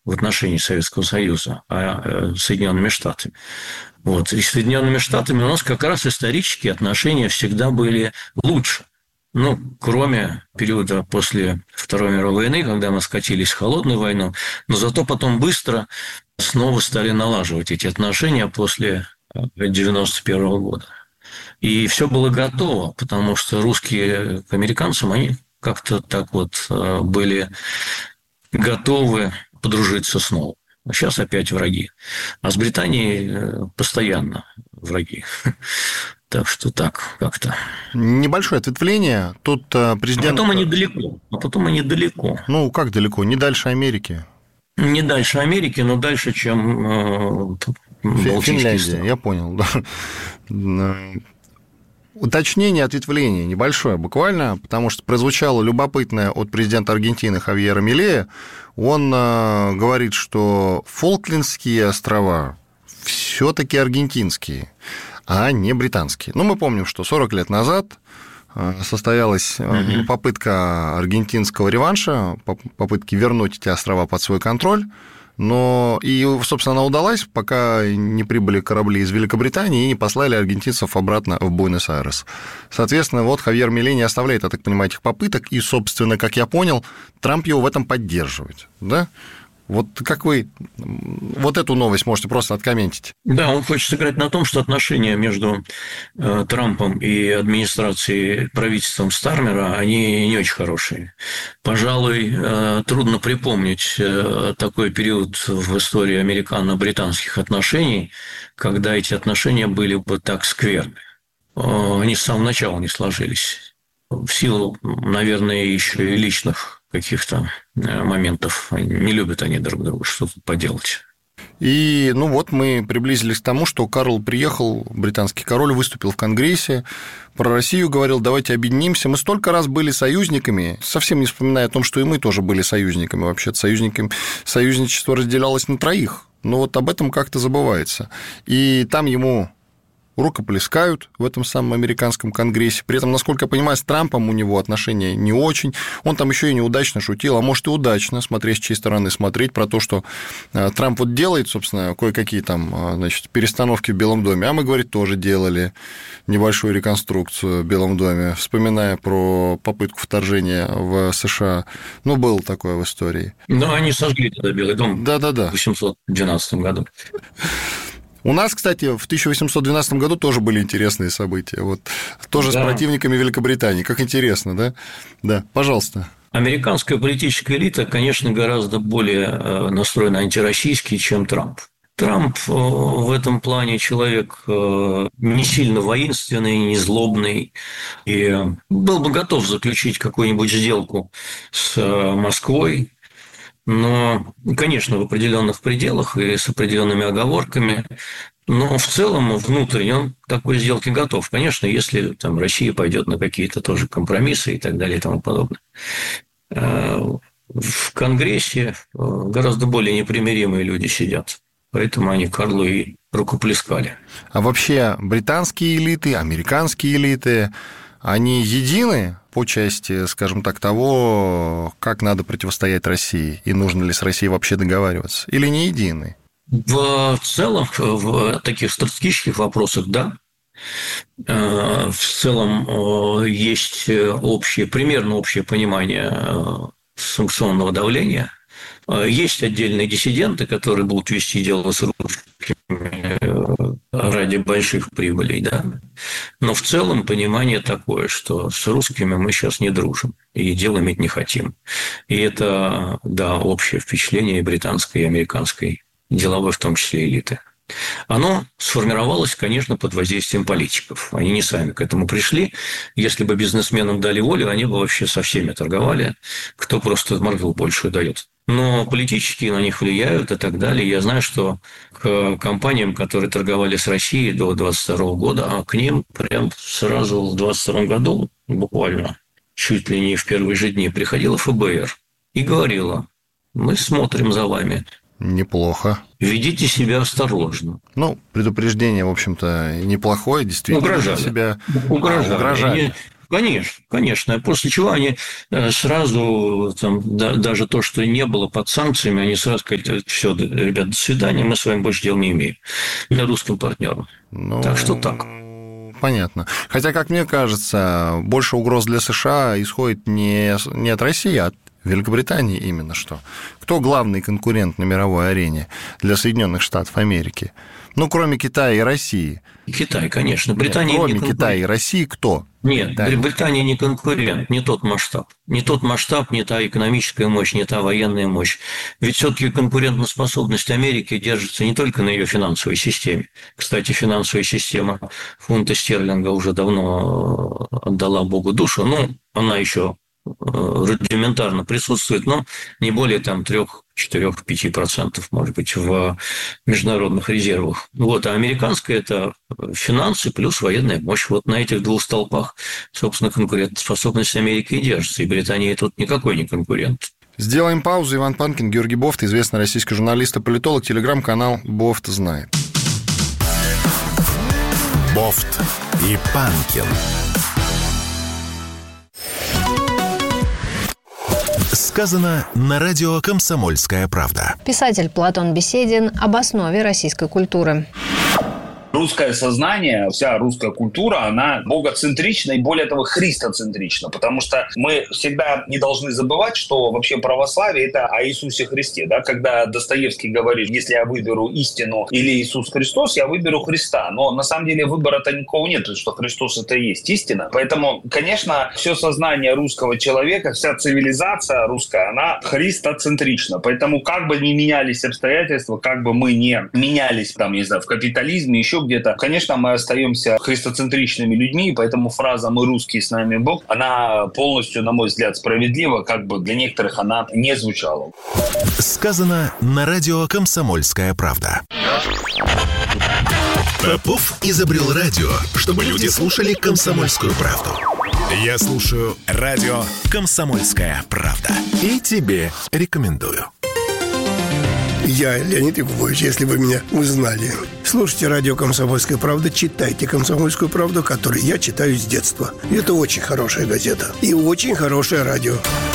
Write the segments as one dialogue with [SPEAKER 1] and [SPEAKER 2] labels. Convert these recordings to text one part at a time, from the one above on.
[SPEAKER 1] в отношении Советского Союза, а Соединенными Штатами. Вот. И с Соединенными Штатами у нас как раз исторические отношения всегда были лучше. Ну, кроме периода после Второй мировой войны, когда мы скатились в холодную войну, но зато потом быстро снова стали налаживать эти отношения после 1991 года. И все было готово, потому что русские к американцам, они как-то так вот были готовы подружиться снова. А сейчас опять враги. А с Британией постоянно враги. Так что так как-то.
[SPEAKER 2] Небольшое ответвление. Тут президент...
[SPEAKER 1] А потом они далеко.
[SPEAKER 2] Ну, как далеко? Не дальше Америки.
[SPEAKER 1] Не дальше Америки, но дальше, чем
[SPEAKER 2] Финляндия, я понял. Да. Уточнение, ответвление небольшое буквально, потому что прозвучало любопытное от президента Аргентины Хавьера Милея. Он говорит, что Фолклендские острова все-таки аргентинские, а не британские. Ну, мы помним, что 40 лет назад состоялась попытка аргентинского реванша, попытки вернуть эти острова под свой контроль. Но и, собственно, она удалась, пока не прибыли корабли из Великобритании и не послали аргентинцев обратно в Буэнос-Айрес. Соответственно, вот Хавьер Милей не оставляет, я так понимаю, этих попыток, и, собственно, как я понял, Трамп его в этом поддерживает, да? Вот как вы вот эту новость можете просто откомментить?
[SPEAKER 1] Да, он хочет сыграть на том, что отношения между Трампом и администрацией правительством Стармера, они не очень хорошие. Пожалуй, трудно припомнить такой период в истории американо-британских отношений, когда эти отношения были бы так скверны. Они с самого начала не сложились. В силу, наверное, еще и личных каких-то моментов. Не любят они друг друга, что-то поделать.
[SPEAKER 2] И, ну вот, мы приблизились к тому, что Карл приехал, британский король, выступил в Конгрессе, про Россию говорил, давайте объединимся. Мы столько раз были союзниками, совсем не вспоминая о том, что и мы тоже были союзниками. Вообще-то союзничество разделялось на троих, но вот об этом как-то забывается. И там ему рукоплескают в этом самом американском конгрессе. При этом, насколько я понимаю, с Трампом у него отношения не очень. Он там еще и неудачно шутил, а может и удачно, смотря с чьей стороны смотреть, про то, что Трамп вот делает, собственно, кое-какие там, значит, перестановки в Белом доме, а мы, говорит, тоже делали небольшую реконструкцию в Белом доме, вспоминая про попытку вторжения в США. Ну, было такое в истории.
[SPEAKER 1] Но они сожгли тогда Белый дом.
[SPEAKER 2] Да-да-да.
[SPEAKER 1] В 1812 году.
[SPEAKER 2] У нас, кстати, в 1812 году тоже были интересные события. Вот, тоже да. С противниками Великобритании. Как интересно, да? Да, пожалуйста.
[SPEAKER 1] Американская политическая элита, конечно, гораздо более настроена антироссийски, чем Трамп. Трамп в этом плане человек не сильно воинственный, не злобный, и был бы готов заключить какую-нибудь сделку с Москвой, но, конечно, в определенных пределах и с определенными оговорками, но в целом внутренне он к такой сделке готов. Конечно, если там Россия пойдет на какие-то тоже компромиссы и так далее и тому подобное. В Конгрессе гораздо более непримиримые люди сидят, поэтому они Карлу и рукоплескали.
[SPEAKER 2] А вообще британские элиты, американские элиты, они едины по части, скажем так, того, как надо противостоять России, и нужно ли с Россией вообще договариваться, или не едины?
[SPEAKER 1] В целом, в таких стратегических вопросах, да. В целом есть примерно общее понимание санкционного давления. Есть отдельные диссиденты, которые будут вести дело с русскими ради больших прибылей, да. Но в целом понимание такое, что с русскими мы сейчас не дружим и дело иметь не хотим. И это, да, общее впечатление британской и американской деловой, в том числе, элиты. Оно сформировалось, конечно, под воздействием политиков. Они не сами к этому пришли. Если бы бизнесменам дали волю, они бы вообще со всеми торговали, кто просто морду больше дает. Но политически на них влияют и так далее. Я знаю, что к компаниям, которые торговали с Россией до 2022 года, а к ним прям сразу в 2022 году, буквально чуть ли не в первые же дни, приходила ФБР и говорила: мы смотрим за вами.
[SPEAKER 2] Неплохо.
[SPEAKER 1] Ведите себя осторожно.
[SPEAKER 2] Ну, предупреждение, в общем-то, неплохое, действительно.
[SPEAKER 1] Угрожали.
[SPEAKER 2] Угрожали.
[SPEAKER 1] Конечно. После чего они сразу, даже то, что не было под санкциями, они сразу сказали: все, ребят, до свидания, мы с вами больше дел не имеем. Для русским партнерам. Так что так.
[SPEAKER 2] Понятно. Хотя, как мне кажется, больше угроз для США исходит не от России, а от Великобритании именно что. Кто главный конкурент на мировой арене для Соединенных Штатов Америки? Кроме Китая и России.
[SPEAKER 1] Китай, конечно. Британия
[SPEAKER 2] кроме Китая и России кто?
[SPEAKER 1] Нет, Британия не конкурент, не тот масштаб. Не тот масштаб, не та экономическая мощь, не та военная мощь. Ведь все-таки конкурентоспособность Америки держится не только на ее финансовой системе. Кстати, финансовая система фунта стерлинга уже давно отдала Богу душу. Она еще рудиментарно присутствует, но не более 3-4-5%, может быть, в международных резервах. А американская – это финансы плюс военная мощь. На этих двух столпах, собственно, конкурентоспособность Америки и держится. И Британия тут никакой не конкурент.
[SPEAKER 2] Сделаем паузу. Иван Панкин, Георгий Бофт, известный российский журналист и политолог, телеграм-канал «Бофт знает».
[SPEAKER 3] Бофт и Панкин. Сказано на радио «Комсомольская правда».
[SPEAKER 4] Писатель Платон Беседин об основе российской культуры.
[SPEAKER 5] Русское сознание, вся русская культура, она богоцентрична и, более того, христоцентрична, потому что мы всегда не должны забывать, что вообще православие – это о Иисусе Христе. Да? Когда Достоевский говорит: если я выберу истину или Иисус Христос, я выберу Христа. Но на самом деле выбора-то никакого нет, потому что Христос – это и есть истина. Поэтому, конечно, все сознание русского человека, вся цивилизация русская, она христоцентрична. Поэтому как бы ни менялись обстоятельства, как бы мы не менялись в капитализме, еще где-то, конечно, мы остаемся христоцентричными людьми, и поэтому фраза «мы русские, с нами Бог», она полностью, на мой взгляд, справедлива, как бы для некоторых она не звучала.
[SPEAKER 3] Сказано на радио «Комсомольская правда». Попов изобрел радио, чтобы люди слушали «Комсомольскую правду». Я слушаю радио «Комсомольская правда». И тебе рекомендую.
[SPEAKER 6] Я Леонид Якубович, если вы меня узнали. Слушайте радио «Комсомольская правда», читайте «Комсомольскую правду», которую я читаю с детства. Это очень хорошая газета и очень хорошее радио.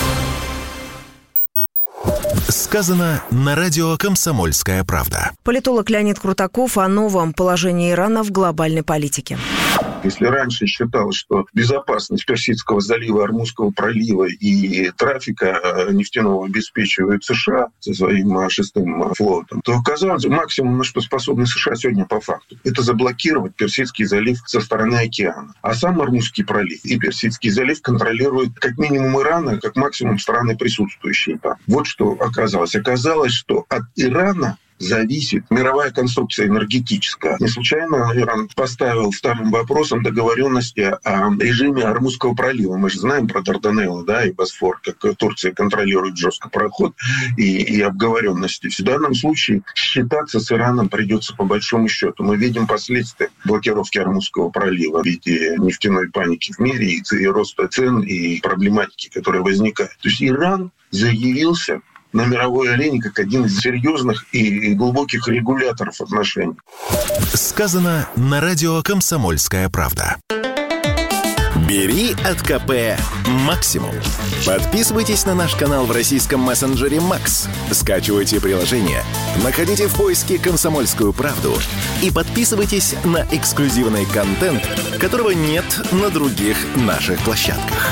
[SPEAKER 3] Сказано на радио «Комсомольская правда».
[SPEAKER 4] Политолог Леонид Крутаков о новом положении Ирана в глобальной политике.
[SPEAKER 7] Если раньше считалось, что безопасность Персидского залива, Ормузского пролива и трафика нефтяного обеспечивают США со своим 6-м флотом, то казалось, максимум, на что способны США сегодня по факту, это заблокировать Персидский залив со стороны океана. А сам Ормузский пролив и Персидский залив контролируют как минимум Иран, как максимум страны, присутствующие там. Вот что оказалось. Оказалось, что от Ирана зависит мировая конструкция энергетическая. Не случайно Иран поставил старым вопросом договоренности о режиме Ормузского пролива. Мы же знаем про Дарданеллы, и Босфор, как Турция контролирует жестко проход и обговоренности. В данном случае считаться с Ираном придется по большому счету. Мы видим последствия блокировки Ормузского пролива в виде нефтяной паники в мире и роста цен и проблематики, которая возникает. То есть Иран заявился на мировой арене как один из серьезных и глубоких регуляторов отношений.
[SPEAKER 3] Сказано на радио «Комсомольская правда». Бери от КП максимум. Подписывайтесь на наш канал в российском мессенджере Макс. Скачивайте приложение, находите в поиске «Комсомольскую правду» и подписывайтесь на эксклюзивный контент, которого нет на других наших площадках.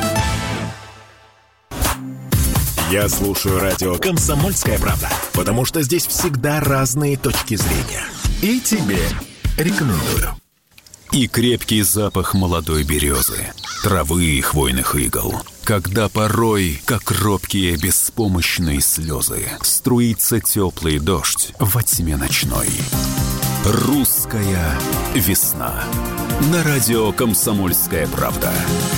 [SPEAKER 3] Я слушаю радио «Комсомольская правда», потому что здесь всегда разные точки зрения. И тебе рекомендую. И крепкий запах молодой березы, травы и хвойных игл. Когда порой, как робкие беспомощные слезы, струится теплый дождь во тьме ночной. Русская весна. На радио «Комсомольская правда».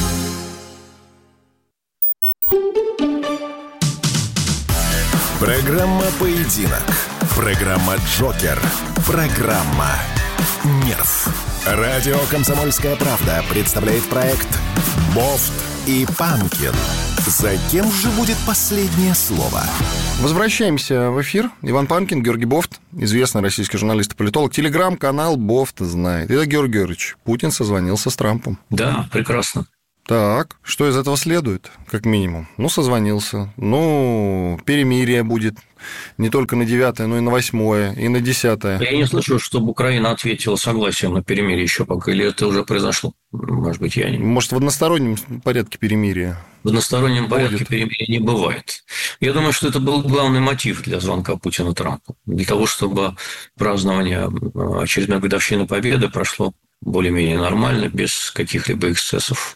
[SPEAKER 3] Программа «Поединок». Программа «Джокер». Программа «Нерв». Радио «Комсомольская правда» представляет проект «Бофт и Панкин». За кем же будет последнее слово?
[SPEAKER 2] Возвращаемся в эфир. Иван Панкин, Георгий Бофт, известный российский журналист и политолог. Телеграм-канал «Бофт знает». Итак, Георгий Георгиевич, Путин созвонился с Трампом.
[SPEAKER 1] Да, прекрасно.
[SPEAKER 2] Так, что из этого следует, как минимум? Созвонился. Перемирие будет не только на 9, но и на 8, и на 10.
[SPEAKER 1] Я не слышу, чтобы Украина ответила согласием на перемирие еще пока, или это уже произошло? Может быть, я не...
[SPEAKER 2] Может, в одностороннем порядке перемирия?
[SPEAKER 1] В одностороннем порядке перемирия не бывает. Я думаю, что это был главный мотив для звонка Путина Трампу. Для того, чтобы празднование очередной годовщины Победы прошло более-менее нормально, без каких-либо эксцессов.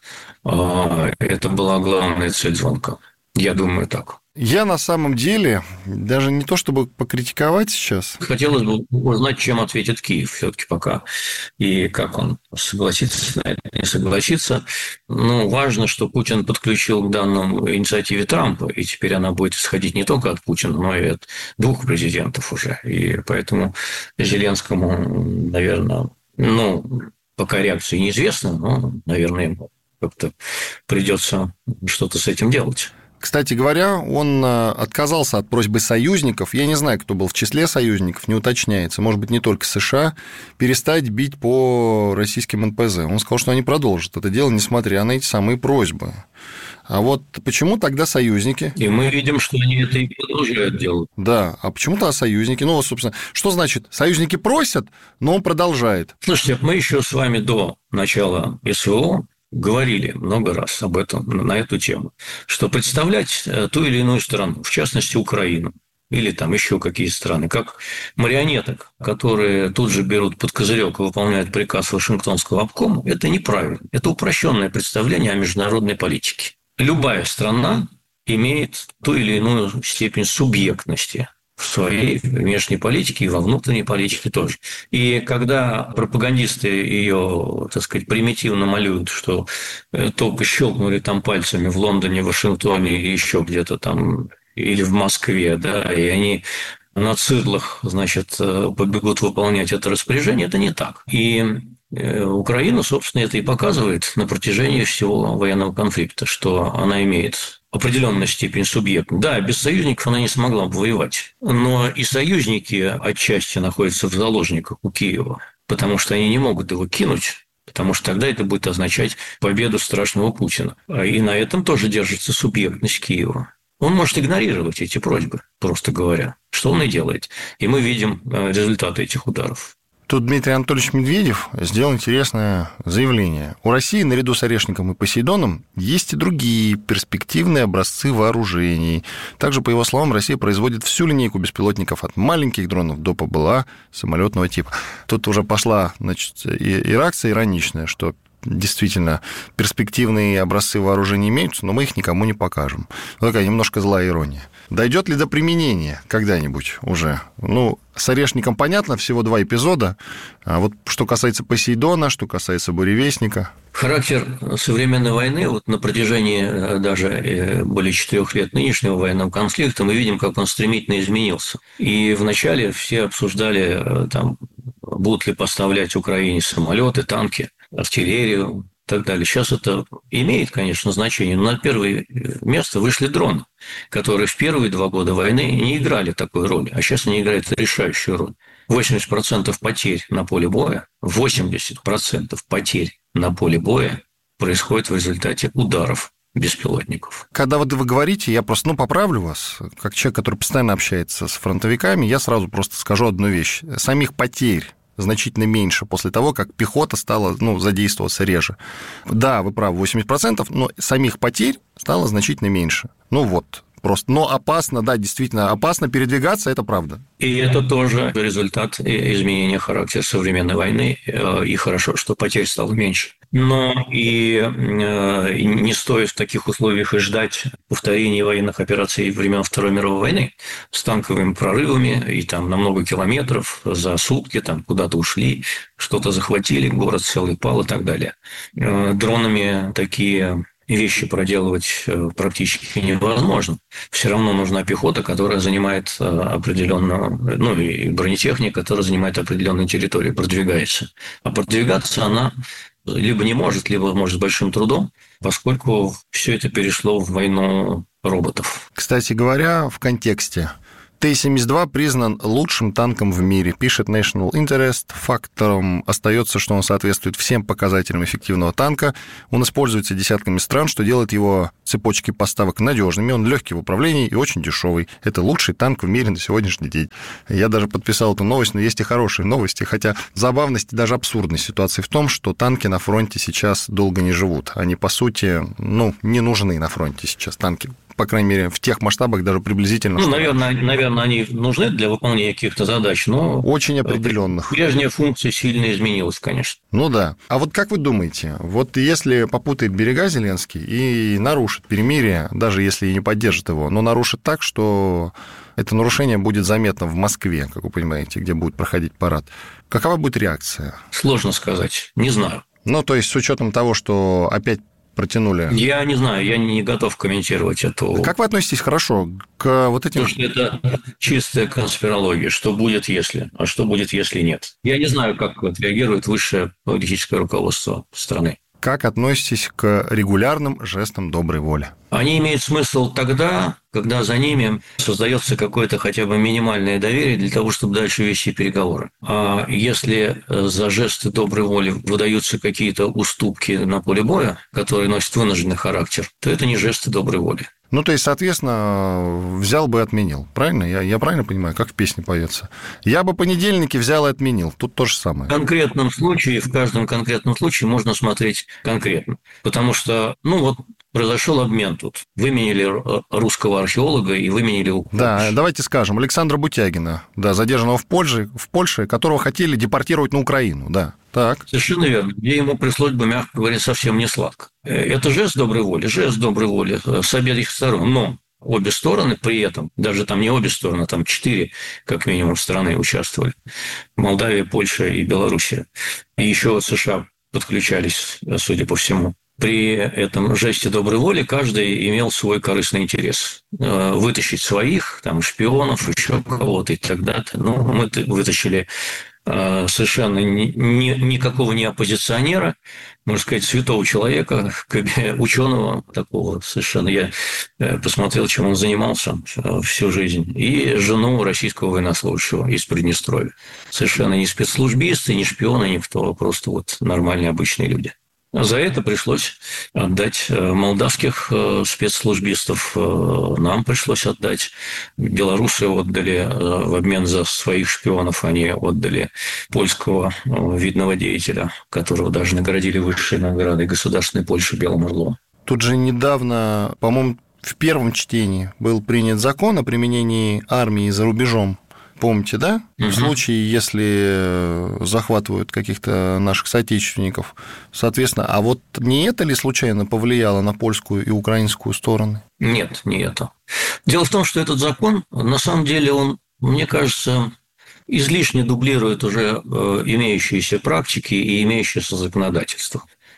[SPEAKER 1] Это была главная цель звонка. Я думаю, так.
[SPEAKER 2] Я на самом деле, даже не то чтобы покритиковать сейчас.
[SPEAKER 1] Хотелось бы узнать, чем ответит Киев все-таки пока, и как он согласится на это, не согласится. Важно, что Путин подключил к данному инициативе Трампа, и теперь она будет исходить не только от Путина, но и от двух президентов уже. И поэтому Зеленскому, наверное, пока реакции неизвестна, но, наверное, ему как-то придется что-то с этим делать.
[SPEAKER 2] Кстати говоря, он отказался от просьбы союзников, я не знаю, кто был в числе союзников, не уточняется, может быть, не только США, перестать бить по российским НПЗ. Он сказал, что они продолжат это дело, несмотря на эти самые просьбы. А вот почему тогда союзники?
[SPEAKER 1] И мы видим, что они это и продолжают делать.
[SPEAKER 2] Да, а почему-то союзники? Собственно, что значит? Союзники просят, но он продолжает.
[SPEAKER 1] Слушайте, мы еще с вами до начала СВО говорили много раз об этом, на эту тему, что представлять ту или иную страну, в частности, Украину, или там еще какие-то страны, как марионеток, которые тут же берут под козырек и выполняют приказ Вашингтонского обкома, это неправильно. Это упрощенное представление о международной политике. Любая страна имеет ту или иную степень субъектности в своей внешней политике и во внутренней политике тоже. И когда пропагандисты ее, так сказать, примитивно малюют, что только щелкнули там пальцами в Лондоне, Вашингтоне и еще где-то там, или в Москве, да, и они на цирлах, значит, побегут выполнять это распоряжение, это не так. И Украина, собственно, это и показывает на протяжении всего военного конфликта, что она имеет определенную степень субъекта. Да, без союзников она не смогла бы воевать. Но и союзники отчасти находятся в заложниках у Киева, потому что они не могут его кинуть, потому что тогда это будет означать победу страшного Путина. И на этом тоже держится субъектность Киева. Он может игнорировать эти просьбы, просто говоря, что он и делает. И мы видим результаты этих ударов.
[SPEAKER 2] Тут Дмитрий Анатольевич Медведев сделал интересное заявление. У России наряду с «Орешником» и «Посейдоном» есть и другие перспективные образцы вооружений. Также, по его словам, Россия производит всю линейку беспилотников от маленьких дронов до ПБЛА самолетного типа. Тут уже пошла, значит, и реакция ироничная, что действительно перспективные образцы вооружений имеются, но мы их никому не покажем. Такая немножко злая ирония. Дойдет ли до применения когда-нибудь уже? С «Орешником» понятно, всего 2 эпизода. А вот что касается «Посейдона», что касается «Буревестника».
[SPEAKER 1] Характер современной войны, на протяжении даже более 4 лет нынешнего военного конфликта, мы видим, как он стремительно изменился. И вначале все обсуждали, будут ли поставлять Украине самолеты, танки, артиллерию и так далее. Сейчас это имеет, конечно, значение, но на первое место вышли дроны, которые в первые 2 года войны не играли такой роли, а сейчас они играют решающую роль. 80% потерь на поле боя, 80% потерь на поле боя происходит в результате ударов беспилотников.
[SPEAKER 2] Когда вы говорите, я просто поправлю вас, как человек, который постоянно общается с фронтовиками, я сразу просто скажу одну вещь. Самих потерь значительно меньше после того, как пехота стала задействоваться реже. Да, вы правы, 80%, но самих потерь стало значительно меньше. Просто. Но опасно, да, действительно, опасно передвигаться, это правда.
[SPEAKER 1] И это тоже результат изменения характера современной войны. И хорошо, что потерь стало меньше. Но и не стоит в таких условиях и ждать повторения военных операций времен Второй мировой войны с танковыми прорывами и там на много километров за сутки там куда-то ушли, что-то захватили, город целый пал и так далее. Дронами такие вещи проделывать практически невозможно. Все равно нужна пехота, которая занимает определенную, и бронетехника, которая занимает определенную территорию, продвигается. А продвигаться она либо не может, либо может с большим трудом, поскольку все это перешло в войну роботов.
[SPEAKER 2] Кстати говоря, в контексте Т-72 признан лучшим танком в мире, пишет National Interest. Фактором остается, что он соответствует всем показателям эффективного танка. Он используется десятками стран, что делает его цепочки поставок надежными. Он легкий в управлении и очень дешевый. Это лучший танк в мире на сегодняшний день. Я даже подписал эту новость, но есть и хорошие новости. Хотя забавность и даже абсурдность ситуации в том, что танки на фронте сейчас долго не живут. Они, по сути, не нужны на фронте сейчас танки. По крайней мере, в тех масштабах даже приблизительно.
[SPEAKER 1] Наверное, они нужны для выполнения каких-то задач, но...
[SPEAKER 2] Очень определенных.
[SPEAKER 1] Прежняя функция сильно изменилась, конечно.
[SPEAKER 2] Ну да. А вот как вы думаете, вот если попутает берега Зеленский и нарушит перемирие, даже если и не поддержит его, но нарушит так, что это нарушение будет заметно в Москве, как вы понимаете, где будет проходить парад, какова будет реакция?
[SPEAKER 1] Сложно сказать. Не знаю.
[SPEAKER 2] То есть с учетом того, что опять протянули.
[SPEAKER 1] Я не знаю, я не готов комментировать это.
[SPEAKER 2] Как вы относитесь хорошо к вот этим...
[SPEAKER 1] Потому что это чистая конспирология. Что будет, если? А что будет, если нет? Я не знаю, как отреагирует высшее политическое руководство страны.
[SPEAKER 2] Как относитесь к регулярным жестам доброй воли?
[SPEAKER 1] Они имеют смысл тогда, когда за ними создается какое-то хотя бы минимальное доверие для того, чтобы дальше вести переговоры. А если за жесты доброй воли выдаются какие-то уступки на поле боя, которые носят вынужденный характер, то это не жесты доброй воли.
[SPEAKER 2] То есть, соответственно, взял бы и отменил. Правильно? Я правильно понимаю, как в песне поется? Я бы понедельники взял и отменил. Тут то же самое.
[SPEAKER 1] В конкретном случае, в каждом конкретном случае можно смотреть конкретно. Потому что, произошел обмен тут. Выменили русского археолога и выменили...
[SPEAKER 2] Да, давайте скажем, Александра Бутягина, задержанного в Польше, которого хотели депортировать на Украину, да. Так.
[SPEAKER 1] Совершенно верно. Где ему пришлось бы, мягко говоря, совсем не сладко. Это жест доброй воли с обеих сторон. Но обе стороны при этом, даже там не обе стороны, там 4, как минимум, страны участвовали. Молдавия, Польша и Белоруссия. И еще США подключались, судя по всему. При этом жесте доброй воли каждый имел свой корыстный интерес. Вытащить своих, шпионов, еще кого-то и так далее. Мы вытащили совершенно никакого не оппозиционера, можно сказать, святого человека, ученого такого совершенно. Я посмотрел, чем он занимался всю жизнь. И жену российского военнослужащего из Приднестровья. Совершенно не спецслужбисты, не шпионы, никто, просто нормальные обычные люди. За это пришлось отдать молдавских спецслужбистов, нам пришлось отдать. Белорусы отдали в обмен за своих шпионов, они отдали польского видного деятеля, которого даже наградили высшей наградой Государственной Польши Белым Орлом.
[SPEAKER 2] Тут же недавно, по-моему, в первом чтении был принят закон о применении армии за рубежом. Помните, да? В случае, если захватывают каких-то наших соотечественников. Соответственно, а вот не это ли случайно повлияло на польскую и украинскую стороны?
[SPEAKER 1] Нет, не это. Дело в том, что этот закон, на самом деле, он, мне кажется, излишне дублирует уже имеющиеся практики и имеющееся законодательство.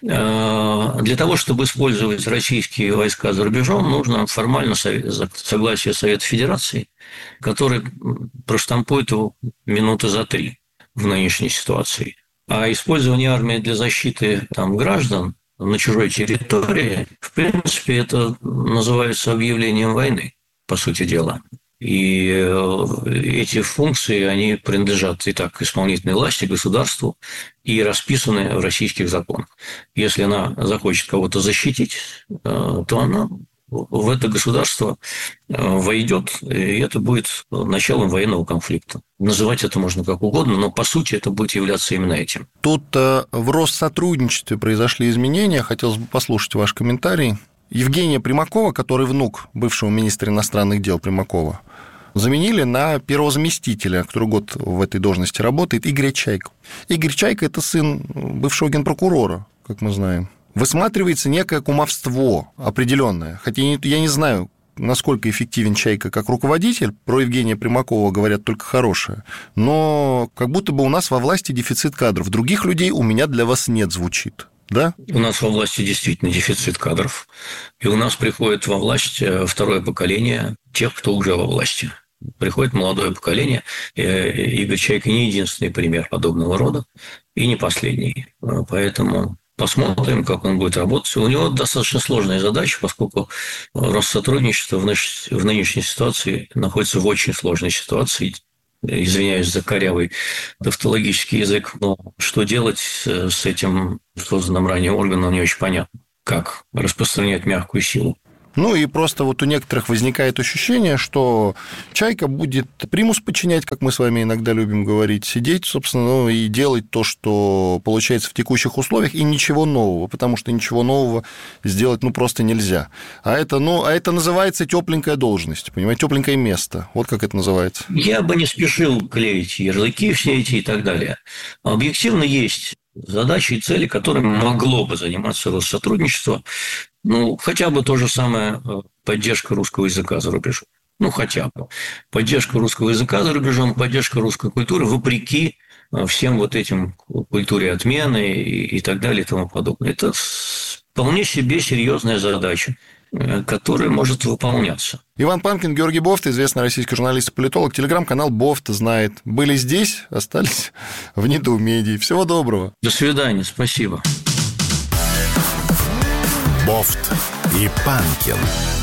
[SPEAKER 1] Для того, чтобы использовать российские войска за рубежом, нужно формально согласие Совета Федерации, который проштампует его минуты за 3 в нынешней ситуации. А использование армии для защиты граждан на чужой территории, в принципе, это называется объявлением войны, по сути дела. И эти функции, они принадлежат и так исполнительной власти, государству, и расписаны в российских законах. Если она захочет кого-то защитить, то она в это государство войдет, и это будет началом военного конфликта. Называть это можно как угодно, но по сути это будет являться именно этим.
[SPEAKER 2] Тут в Россотрудничестве произошли изменения. Хотелось бы послушать ваш комментарий. Евгения Примакова, который внук бывшего министра иностранных дел Примакова, заменили на первого заместителя, который год в этой должности работает, Игоря Чайку. Игорь Чайка – это сын бывшего генпрокурора, как мы знаем. Высматривается некое кумовство определенное. Хотя я не знаю, насколько эффективен Чайка как руководитель. Про Евгения Примакова говорят только хорошее. Но как будто бы у нас во власти дефицит кадров. Других людей у меня для вас нет, звучит. Да?
[SPEAKER 1] У нас во власти действительно дефицит кадров. И у нас приходит во власть второе поколение тех, кто уже во власти. Приходит молодое поколение. Игорь Чайка не единственный пример подобного рода и не последний. Поэтому Посмотрим, как он будет работать. У него достаточно сложная задача, поскольку Россотрудничество в нынешней ситуации находится в очень сложной ситуации. Извиняюсь за корявый тавтологический язык, но что делать с этим созданным ранее органом, не очень понятно. Как распространять мягкую силу.
[SPEAKER 2] Ну и просто вот у некоторых возникает ощущение, что Чайка будет примус подчинять, как мы с вами иногда любим говорить, сидеть, собственно, и делать то, что получается в текущих условиях, и ничего нового, потому что ничего нового сделать просто нельзя. А это называется тепленькая должность, понимаете, тепленькое место. Вот как это называется.
[SPEAKER 1] Я бы не спешил клеить ярлыки все эти и так далее. Объективно есть задачи и цели, которыми могло бы заниматься Россотрудничество. Хотя бы то же самое поддержка русского языка за рубежом. Хотя бы. Поддержка русского языка за рубежом, поддержка русской культуры, вопреки всем вот этим культуре отмены и так далее и тому подобное. Это вполне себе серьезная задача, которая может выполняться.
[SPEAKER 2] Иван Панкин, Георгий Бофт, известный российский журналист и политолог, телеграм-канал Бофт знает. Были здесь, остались в недоумении. Всего доброго.
[SPEAKER 1] До свидания, спасибо.
[SPEAKER 3] Бофт и Панкин.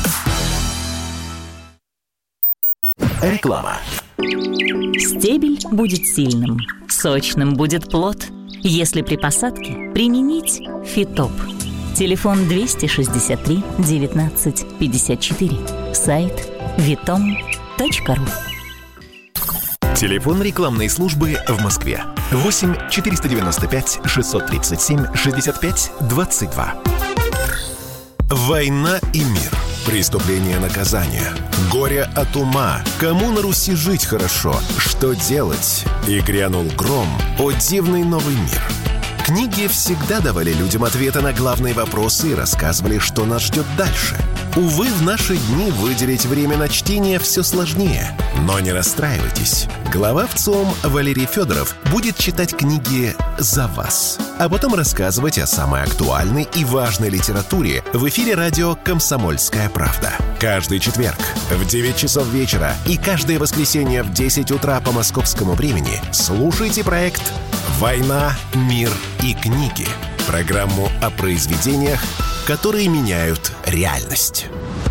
[SPEAKER 3] Реклама.
[SPEAKER 8] Стебель будет сильным, сочным будет плод, если при посадке применить Фитоп. Телефон 263 19 54. Сайт vitom.ru.
[SPEAKER 3] Телефон рекламной службы в Москве 8 495 637 65 22. Война и мир. Преступление, наказание. Горе от ума. Кому на Руси жить хорошо? Что делать? И грянул гром. О дивный новый мир. Книги всегда давали людям ответы на главные вопросы и рассказывали, что нас ждет дальше. Увы, в наши дни выделить время на чтение все сложнее. Но не расстраивайтесь. Глава ВЦИОМ Валерий Федоров будет читать книги за вас, а потом рассказывать о самой актуальной и важной литературе в эфире радио «Комсомольская правда». Каждый четверг в 9 часов вечера и каждое воскресенье в 10 утра по московскому времени слушайте проект «Война, мир и книги». Программу о произведениях, которые меняют реальность.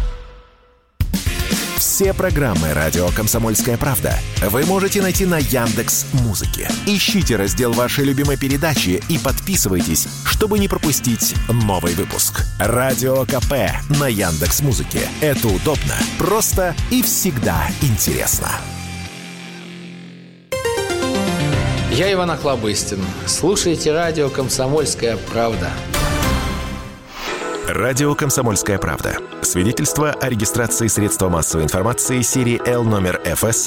[SPEAKER 3] Все программы «Радио Комсомольская правда» вы можете найти на Яндекс.Музыке. Ищите раздел вашей любимой передачи и подписывайтесь, чтобы не пропустить новый выпуск. Радио КП на Яндекс.Музыке. Это удобно, просто и всегда интересно.
[SPEAKER 9] Я Иван Охлобыстин. Слушайте радио «Комсомольская правда».
[SPEAKER 3] Радио «Комсомольская правда». Свидетельство о регистрации средства массовой информации серии Л номер ФС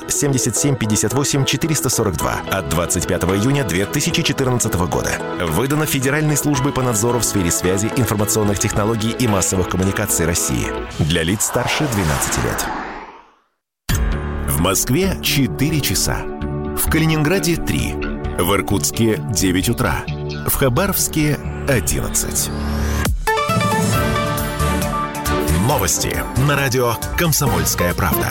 [SPEAKER 3] 7758-442 от 25 июня 2014 года. Выдано Федеральной службой по надзору в сфере связи, информационных технологий и массовых коммуникаций России. Для лиц старше 12 лет. В Москве 4 часа. В Калининграде 3. В Иркутске 9 утра. В Хабаровске 11. Новости на радио «Комсомольская правда».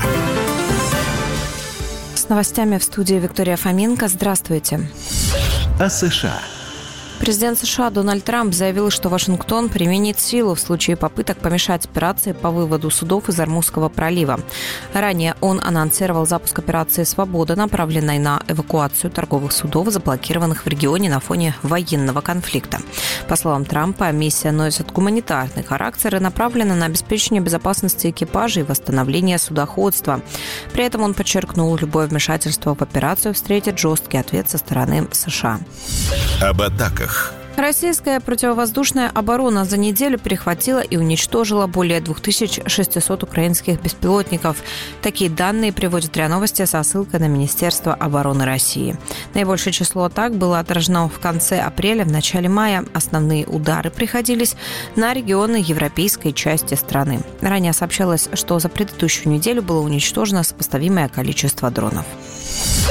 [SPEAKER 4] С новостями в студии Виктория Фоменко. Здравствуйте.
[SPEAKER 3] О США.
[SPEAKER 4] Президент США Дональд Трамп заявил, что Вашингтон применит силу в случае попыток помешать операции по выводу судов из Ормузского пролива. Ранее он анонсировал запуск операции «Свобода», направленной на эвакуацию торговых судов, заблокированных в регионе на фоне военного конфликта. По словам Трампа, миссия носит гуманитарный характер и направлена на обеспечение безопасности экипажа и восстановление судоходства. При этом он подчеркнул, любое вмешательство в операцию встретит жесткий ответ со стороны США.
[SPEAKER 3] Об атаках.
[SPEAKER 4] Российская противовоздушная оборона за неделю перехватила и уничтожила более 2600 украинских беспилотников. Такие данные приводят РИА Новости со ссылкой на Министерство обороны России. Наибольшее число атак было отражено в конце апреля, в начале мая. Основные удары приходились на регионы европейской части страны. Ранее сообщалось, что за предыдущую неделю было уничтожено сопоставимое количество дронов.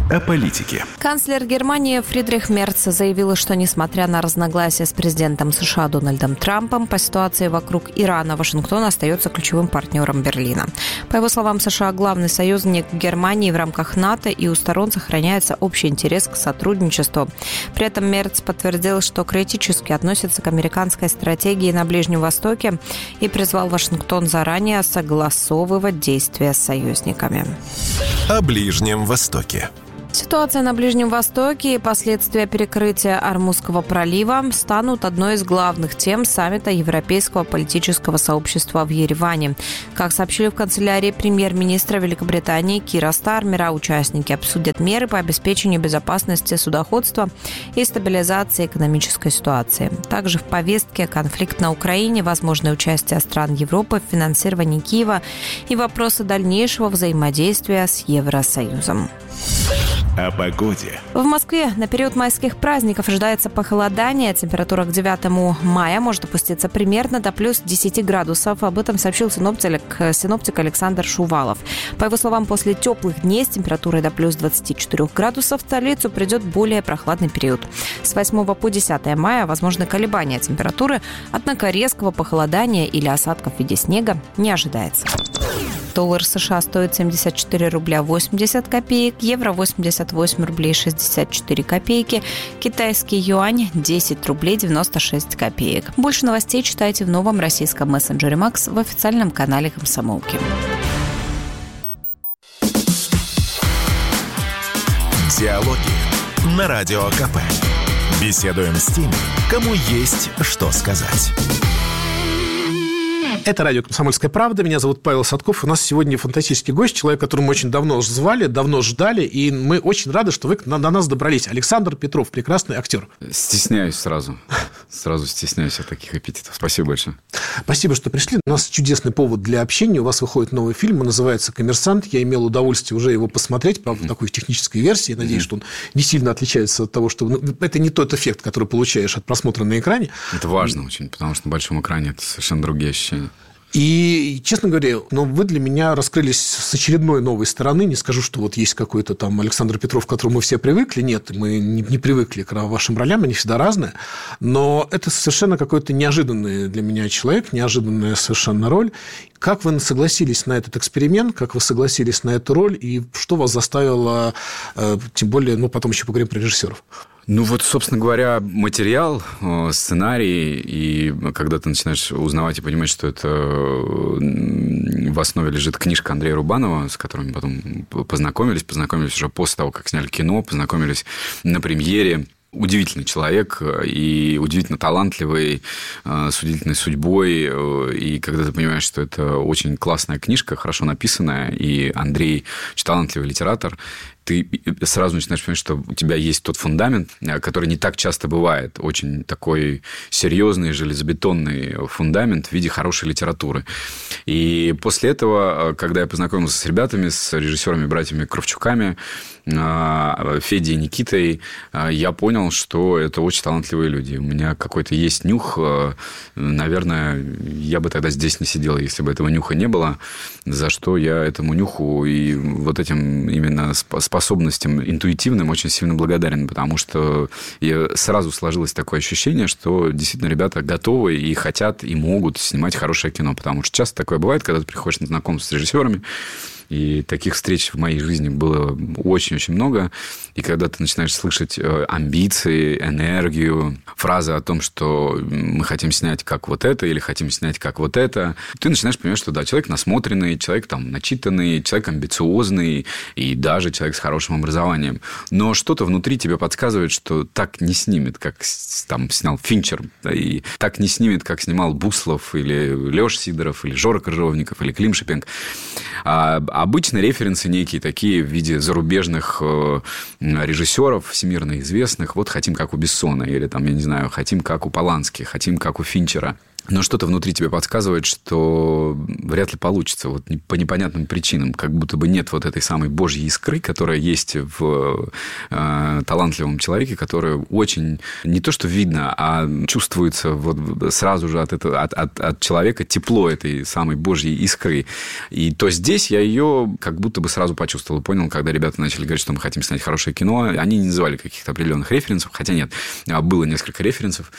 [SPEAKER 3] о политике.
[SPEAKER 4] Канцлер Германии Фридрих Мерц заявил, что, несмотря на разногласия с президентом США Дональдом Трампом, по ситуации вокруг Ирана Вашингтон остается ключевым партнером Берлина. По его словам, США главный союзник Германии в рамках НАТО, и у сторон сохраняется общий интерес к сотрудничеству. При этом Мерц подтвердил, что критически относится к американской стратегии на Ближнем Востоке и призвал Вашингтон заранее согласовывать действия с союзниками.
[SPEAKER 3] О Ближнем Востоке.
[SPEAKER 4] Ситуация на Ближнем Востоке и последствия перекрытия Ормузского пролива станут одной из главных тем саммита Европейского политического сообщества в Ереване. Как сообщили в канцелярии премьер-министра Великобритании Кира Стармера, участники обсудят меры по обеспечению безопасности судоходства и стабилизации экономической ситуации. Также в повестке конфликт на Украине, возможное участие стран Европы в финансировании Киева и вопросы дальнейшего взаимодействия с Евросоюзом.
[SPEAKER 3] О погоде.
[SPEAKER 4] В Москве на период майских праздников ожидается похолодание. Температура к 9 мая может опуститься примерно до плюс 10 градусов. Об этом сообщил синоптик Александр Шувалов. По его словам, после теплых дней с температурой до плюс 24 градусов в столицу придет более прохладный период. С 8 по 10 мая возможны колебания температуры, однако резкого похолодания или осадков в виде снега не ожидается. Доллар США стоит 74 рубля 80 копеек, евро 88 рублей 64 копейки, китайский юань 10 рублей 96 копеек. Больше новостей читайте в новом российском мессенджере Макс в официальном канале «Комсомолки».
[SPEAKER 3] Диалоги на Радио КП. Беседуем с теми, кому есть что сказать.
[SPEAKER 10] Это радио «Комсомольская правда». Меня зовут Павел Садков. У нас сегодня фантастический гость, человек, которого мы очень давно звали, давно ждали, и мы очень рады, что вы до нас добрались. Александр Петров, прекрасный актер.
[SPEAKER 11] Стесняюсь сразу. Сразу стесняюсь от таких эпитетов. Спасибо большое.
[SPEAKER 10] Спасибо, что пришли. У нас чудесный повод для общения. У вас выходит новый фильм, он называется «Коммерсант». Я имел удовольствие уже его посмотреть, правда, в такой технической версии. Надеюсь, что он не сильно отличается от того, что... это не тот эффект, который получаешь от просмотра на экране.
[SPEAKER 11] Это важно очень, потому что на большом экране это совершенно другие ощущения.
[SPEAKER 10] И, честно говоря, вы для меня раскрылись с очередной новой стороны. Не скажу, что вот есть какой-то там Александр Петров, к которому мы все привыкли. Нет, мы не привыкли к вашим ролям, они всегда разные. Но это совершенно какой-то неожиданный для меня человек, неожиданная совершенно роль. Как вы согласились на этот эксперимент, как вы согласились на эту роль, и что вас заставило, тем более, потом еще поговорим про режиссеров?
[SPEAKER 11] Собственно говоря, материал, сценарий, и когда ты начинаешь узнавать и понимать, что это в основе лежит книжка Андрея Рубанова, с которым мы потом познакомились уже после того, как сняли кино, познакомились на премьере. Удивительный человек и удивительно талантливый, с удивительной судьбой. И когда ты понимаешь, что это очень классная книжка, хорошо написанная, и Андрей очень талантливый литератор, ты сразу начинаешь понимать, что у тебя есть тот фундамент, который не так часто бывает. Очень такой серьезный, железобетонный фундамент в виде хорошей литературы. И после этого, когда я познакомился с ребятами, с режиссерами, братьями Кравчуками, Федей и Никитой, я понял, что это очень талантливые люди. У меня какой-то есть нюх. Наверное, я бы тогда здесь не сидел, если бы этого нюха не было. За что я этому нюху и вот этим именно способностям интуитивным очень сильно благодарен, потому что сразу сложилось такое ощущение, что действительно ребята готовы и хотят, и могут снимать хорошее кино. Потому что часто такое бывает, когда ты приходишь на знакомство с режиссерами, и таких встреч в моей жизни было очень-очень много. И когда ты начинаешь слышать амбиции, энергию, фразы о том, что мы хотим снять как вот это или хотим снять как вот это, ты начинаешь понимать, что да, человек насмотренный, человек там начитанный, человек амбициозный и даже человек с хорошим образованием. Но что-то внутри тебе подсказывает, что так не снимет, как там снял Финчер, да, и так не снимет, как снимал Буслов или Леша Сидоров, или Жора Крыжовников, или Клим Шипенко. Обычно референсы некие такие в виде зарубежных режиссеров, всемирно известных. Вот хотим, как у Бессона. Или, там, я не знаю, хотим, как у Полански. Хотим, как у Финчера. Но что-то внутри тебе подсказывает, что вряд ли получится. Вот по непонятным причинам. Как будто бы нет вот этой самой божьей искры, которая есть в талантливом человеке, которая очень не то что видно, а чувствуется вот сразу же от человека тепло этой самой божьей искры. И то здесь я ее как будто бы сразу почувствовал. Понял, когда ребята начали говорить, что мы хотим снять хорошее кино. Они не называли каких-то определенных референсов. Хотя нет, было несколько референсов,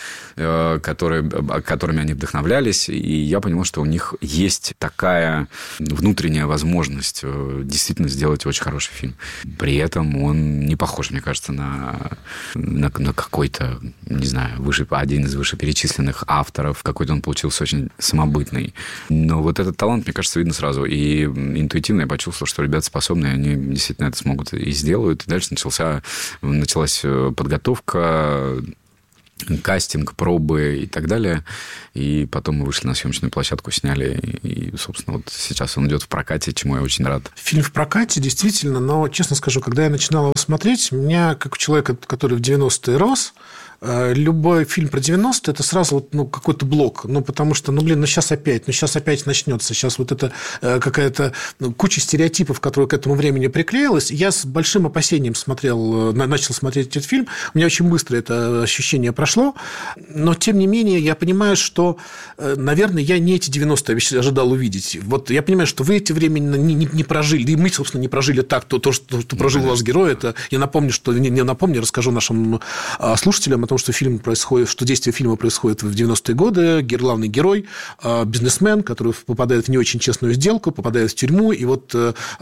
[SPEAKER 11] которыми они вдохновлялись, и я понимал, что у них есть такая внутренняя возможность действительно сделать очень хороший фильм. При этом он не похож, мне кажется, на какой-то, не знаю, один из вышеперечисленных авторов. Какой-то он получился очень самобытный. Но вот этот талант, мне кажется, видно сразу. И интуитивно я почувствовал, что ребята способны, они действительно это смогут и сделают. И дальше началась подготовка, кастинг, пробы и так далее. И потом мы вышли на съемочную площадку, сняли. И, собственно, вот сейчас он идет в прокате, чему я очень рад.
[SPEAKER 10] Фильм в прокате, действительно. Но, честно скажу, когда я начинал его смотреть, меня, как у человека, который в 90-е рос, любой фильм про 90-е – это сразу вот, какой-то блок. Потому что, сейчас опять начнется. Сейчас вот это какая-то куча стереотипов, которые к этому времени приклеилась. Я с большим опасением начал смотреть этот фильм. У меня очень быстро это ощущение прошло. Но, тем не менее, я понимаю, что, наверное, я не эти 90-е ожидал увидеть. Вот я понимаю, что вы эти времена не прожили. И мы, собственно, не прожили так. То, что прожил ваш герой, это я напомню, расскажу нашим слушателям о том, что действие фильма происходит в 90-е годы. Главный герой – бизнесмен, который попадает в не очень честную сделку, попадает в тюрьму и вот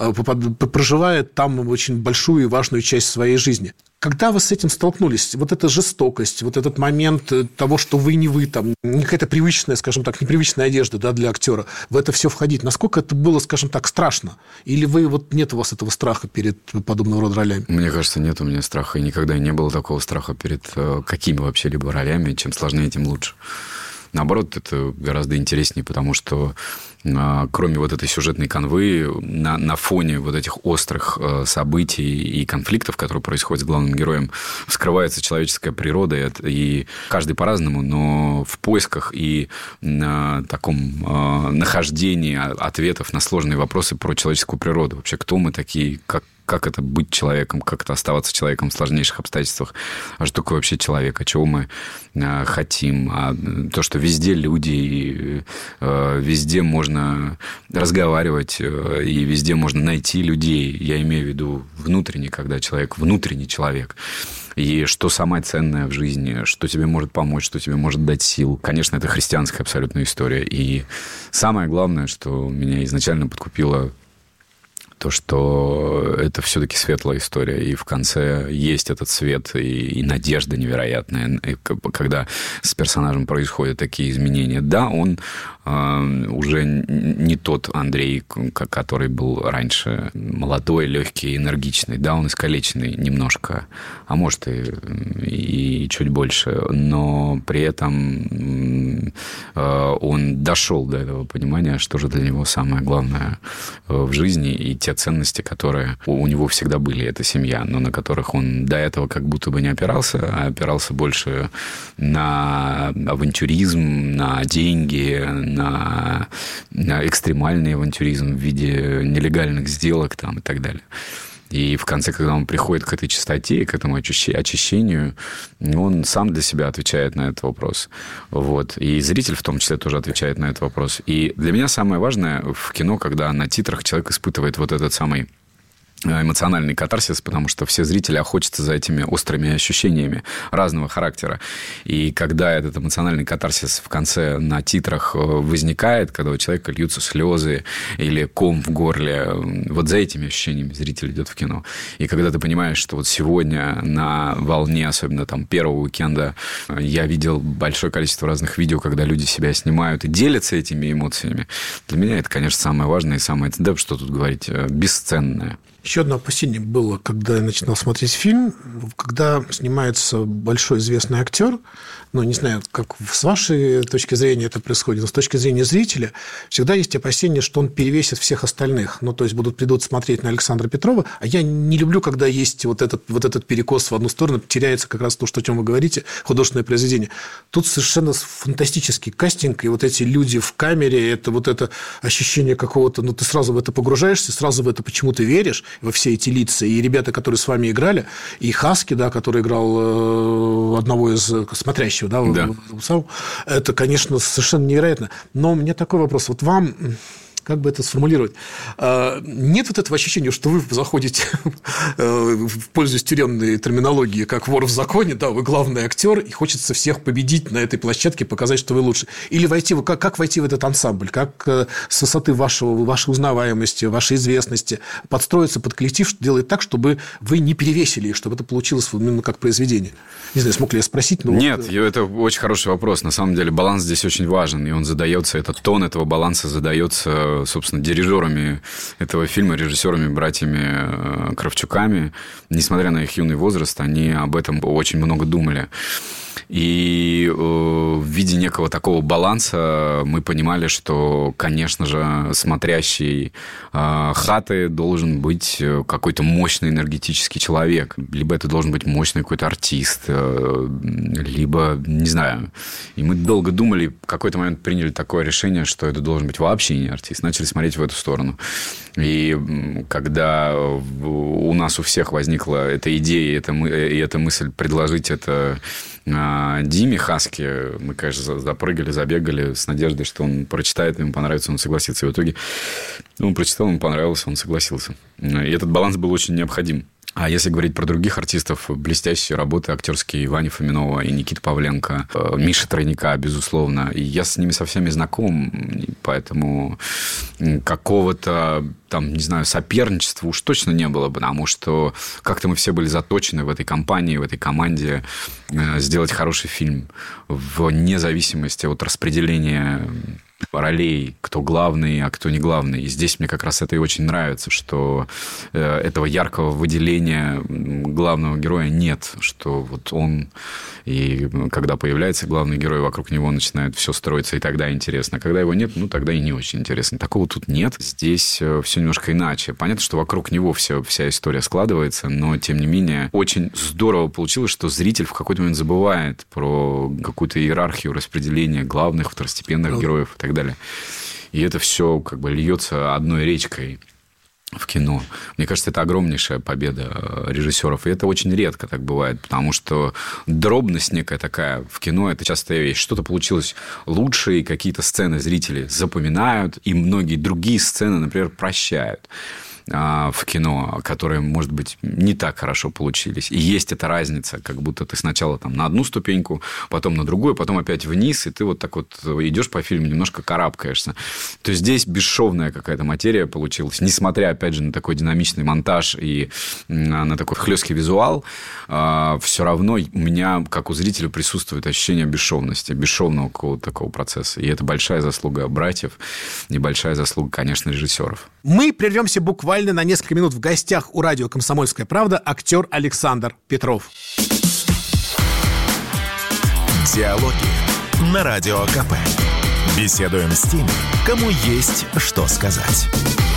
[SPEAKER 10] проживает там очень большую и важную часть своей жизни. Когда вы с этим столкнулись, вот эта жестокость, вот этот момент того, что вы не вы, там, не какая-то привычная, скажем так, непривычная одежда, да, для актера, в это все входить, насколько это было, скажем так, страшно? Или нет у вас этого страха перед подобного рода ролями?
[SPEAKER 11] Мне кажется, нет у меня страха, и никогда не было такого страха перед какими вообще-либо ролями. Чем сложнее, тем лучше. Наоборот, это гораздо интереснее, потому что кроме вот этой сюжетной канвы, на фоне вот этих острых событий и конфликтов, которые происходят с главным героем, вскрывается человеческая природа, и каждый по-разному, но в поисках и на таком нахождении ответов на сложные вопросы про человеческую природу. Вообще, кто мы такие, как это быть человеком, как это оставаться человеком в сложнейших обстоятельствах, а что такое вообще человек, а чего мы хотим, а то, что везде люди, и везде можно разговаривать, и везде можно найти людей, я имею в виду внутренний, когда человек внутренний человек, и что самое ценное в жизни, что тебе может помочь, что тебе может дать сил. Конечно, это христианская абсолютно история, и самое главное, что меня изначально подкупило, то, что это все-таки светлая история, и в конце есть этот свет и надежда невероятная, когда с персонажем происходят такие изменения. Да, он уже не тот Андрей, который был раньше, молодой, легкий, энергичный. Да, он искалеченный немножко, а может и чуть больше, но при этом он дошел до этого понимания, что же для него самое главное в жизни, и те ценности, которые у него всегда были, это семья, но на которых он до этого как будто бы не опирался, а опирался больше на авантюризм, на деньги, на экстремальный авантюризм в виде нелегальных сделок там, и так далее. И в конце, когда он приходит к этой чистоте, к этому очищению, он сам для себя отвечает на этот вопрос. Вот. И зритель в том числе тоже отвечает на этот вопрос. И для меня самое важное в кино, когда на титрах человек испытывает вот этот самый эмоциональный катарсис, потому что все зрители охотятся за этими острыми ощущениями разного характера. И когда этот эмоциональный катарсис в конце на титрах возникает, когда у человека льются слезы или ком в горле, вот за этими ощущениями зритель идет в кино. И когда ты понимаешь, что вот сегодня на волне, особенно там первого уикенда, я видел большое количество разных видео, когда люди себя снимают и делятся этими эмоциями. Для меня это, конечно, самое важное и самое, да что тут говорить, бесценное.
[SPEAKER 10] Еще одно опасение было, когда я начинал смотреть фильм, когда снимается большой известный актер, ну, не знаю, как с вашей точки зрения это происходит, но с точки зрения зрителя всегда есть опасение, что он перевесит всех остальных. Ну, то есть придут смотреть на Александра Петрова, а я не люблю, когда есть вот этот перекос в одну сторону, теряется как раз то, о чем вы говорите, художественное произведение. Тут совершенно фантастический кастинг, и вот эти люди в камере, это ощущение какого-то, ты сразу в это погружаешься, сразу в это почему-то веришь, во все эти лица. И ребята, которые с вами играли, и Хаски, да, который играл одного из смотрящих, да. Это, конечно, совершенно невероятно. Но у меня такой вопрос. Вот вам... Как бы это сформулировать? Нет вот этого ощущения, что вы заходите, пользуясь тюремной терминологией, как вор в законе, да, вы главный актер, и хочется всех победить на этой площадке, показать, что вы лучше. Или войти, как войти в этот ансамбль? Как с высоты вашей узнаваемости, вашей известности подстроиться под коллектив, что делает так, чтобы вы не перевесили, чтобы это получилось именно как произведение? Не знаю, смог ли я спросить? Но
[SPEAKER 11] нет, это очень хороший вопрос. На самом деле баланс здесь очень важен, и он задается, этот тон этого баланса задается, собственно, дирижерами этого фильма, режиссерами, братьями Кравчуками. Несмотря на их юный возраст, они об этом очень много думали. И в виде некого такого баланса мы понимали, что, конечно же, смотрящий хаты должен быть какой-то мощный энергетический человек. Либо это должен быть мощный какой-то артист, либо, не знаю. И мы долго думали, в какой-то момент приняли такое решение, что это должен быть вообще не артист. Начали смотреть в эту сторону. И когда у нас у всех возникла эта идея и эта мысль предложить это Диме Хаски, мы, конечно, запрыгали, забегали с надеждой, что он прочитает, ему понравится, он согласится. И в итоге он прочитал, ему понравилось, он согласился. И этот баланс был очень необходим. А если говорить про других артистов, блестящие работы актерские Вани Фоминова и Никиты Павленко, Миши Тройника, безусловно. И я с ними со всеми знаком, поэтому какого-то, не знаю, соперничества уж точно не было, потому что как-то мы все были заточены в этой компании, в этой команде сделать хороший фильм вне зависимости от распределения ролей, кто главный, а кто не главный. И здесь мне как раз это и очень нравится, что этого яркого выделения главного героя нет, что вот он, и когда появляется главный герой, вокруг него начинает все строиться, и тогда интересно. А когда его нет, тогда и не очень интересно. Такого тут нет. Здесь все немножко иначе. Понятно, что вокруг него вся история складывается, но, тем не менее, очень здорово получилось, что зритель в какой-то момент забывает про какую-то иерархию распределения главных, второстепенных героев и так далее. И это все льется одной речкой в кино. Мне кажется, это огромнейшая победа режиссеров. И это очень редко так бывает, потому что дробность некая такая в кино – это частая вещь. Что-то получилось лучше, и какие-то сцены зрители запоминают, и многие другие сцены, например, прощают в кино, которые, может быть, не так хорошо получились. И есть эта разница, как будто ты сначала на одну ступеньку, потом на другую, потом опять вниз, и ты вот так вот идешь по фильму, немножко карабкаешься. То есть здесь бесшовная какая-то материя получилась, несмотря, опять же, на такой динамичный монтаж и на такой хлесткий визуал, все равно у меня, как у зрителя, присутствует ощущение бесшовности, бесшовного какого-то такого процесса. И это большая заслуга братьев, и большая заслуга, конечно, режиссеров.
[SPEAKER 10] Мы прервемся буквально на несколько минут. В гостях у радио «Комсомольская правда» актер Александр Петров.
[SPEAKER 3] Диалоги на Радио КП. Беседуем с теми, кому есть что сказать.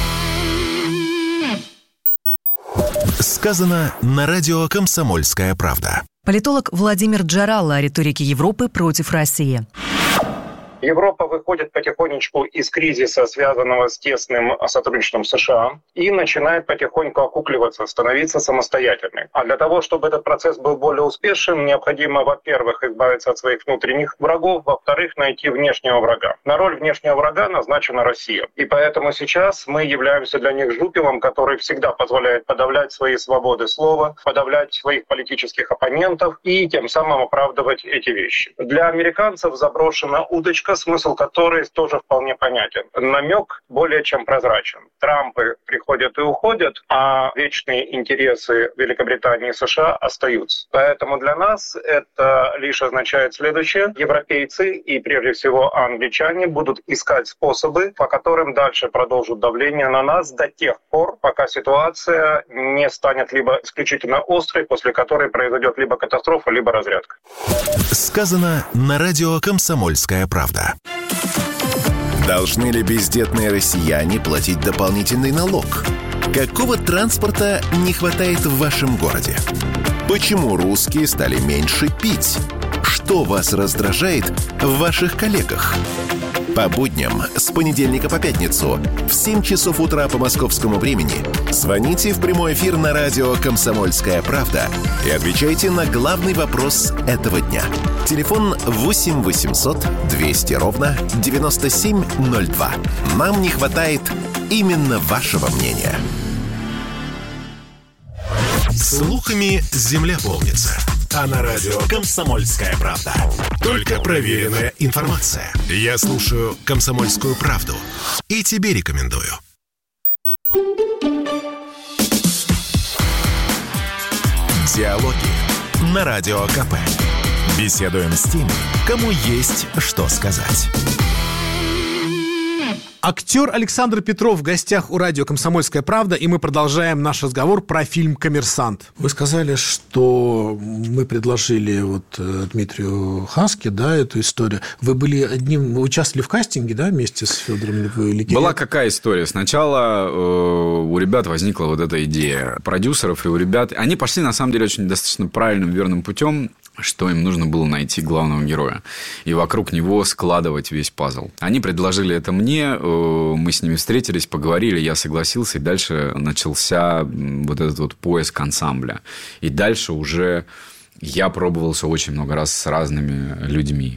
[SPEAKER 3] Сказано на радио «Комсомольская правда».
[SPEAKER 12] Политолог Владимир Джаралла о риторике Европы против России.
[SPEAKER 13] Европа выходит потихонечку из кризиса, связанного с тесным сотрудничеством США, и начинает потихоньку окукливаться, становиться самостоятельной. А для того, чтобы этот процесс был более успешным, необходимо, во-первых, избавиться от своих внутренних врагов, во-вторых, найти внешнего врага. На роль внешнего врага назначена Россия. И поэтому сейчас мы являемся для них жупелом, который всегда позволяет подавлять свои свободы слова, подавлять своих политических оппонентов и тем самым оправдывать эти вещи. Для американцев заброшена удочка, разведка, смысл которой тоже вполне понятен. Намек более чем прозрачен. Трампы приходят и уходят, а вечные интересы Великобритании и США остаются. Поэтому для нас это лишь означает следующее. Европейцы и прежде всего англичане будут искать способы, по которым дальше продолжат давление на нас до тех пор, пока ситуация не станет либо исключительно острой, после которой произойдет либо катастрофа, либо разрядка.
[SPEAKER 3] Сказано на радио «Комсомольская правда». Должны ли бездетные россияне платить дополнительный налог? Какого транспорта не хватает в вашем городе? Почему русские стали меньше пить? Что вас раздражает в ваших коллегах? По будням с понедельника по пятницу в 7 часов утра по московскому времени звоните в прямой эфир на радио «Комсомольская правда» и отвечайте на главный вопрос этого дня. Телефон 8 800 200 ровно 9702. Нам не хватает именно вашего мнения. Слухами земля полнится. А на радио «Комсомольская правда» только проверенная информация. Я слушаю «Комсомольскую правду» и тебе рекомендую. Диалоги на Радио КП. Беседуем с теми, кому есть что сказать.
[SPEAKER 10] Актер Александр Петров в гостях у радио «Комсомольская правда», и мы продолжаем наш разговор про фильм «Коммерсант». Вы сказали, что мы предложили Дмитрию Хаске, эту историю. Вы вы участвовали в кастинге, вместе с Федором Ликиным?
[SPEAKER 11] Была какая история? Сначала у ребят возникла эта идея продюсеров, и у ребят... Они пошли, на самом деле, очень достаточно правильным, верным путем, что им нужно было найти главного героя и вокруг него складывать весь пазл. Они предложили это мне, мы с ними встретились, поговорили, я согласился, и дальше начался этот поиск ансамбля. И дальше уже я пробовался очень много раз с разными людьми.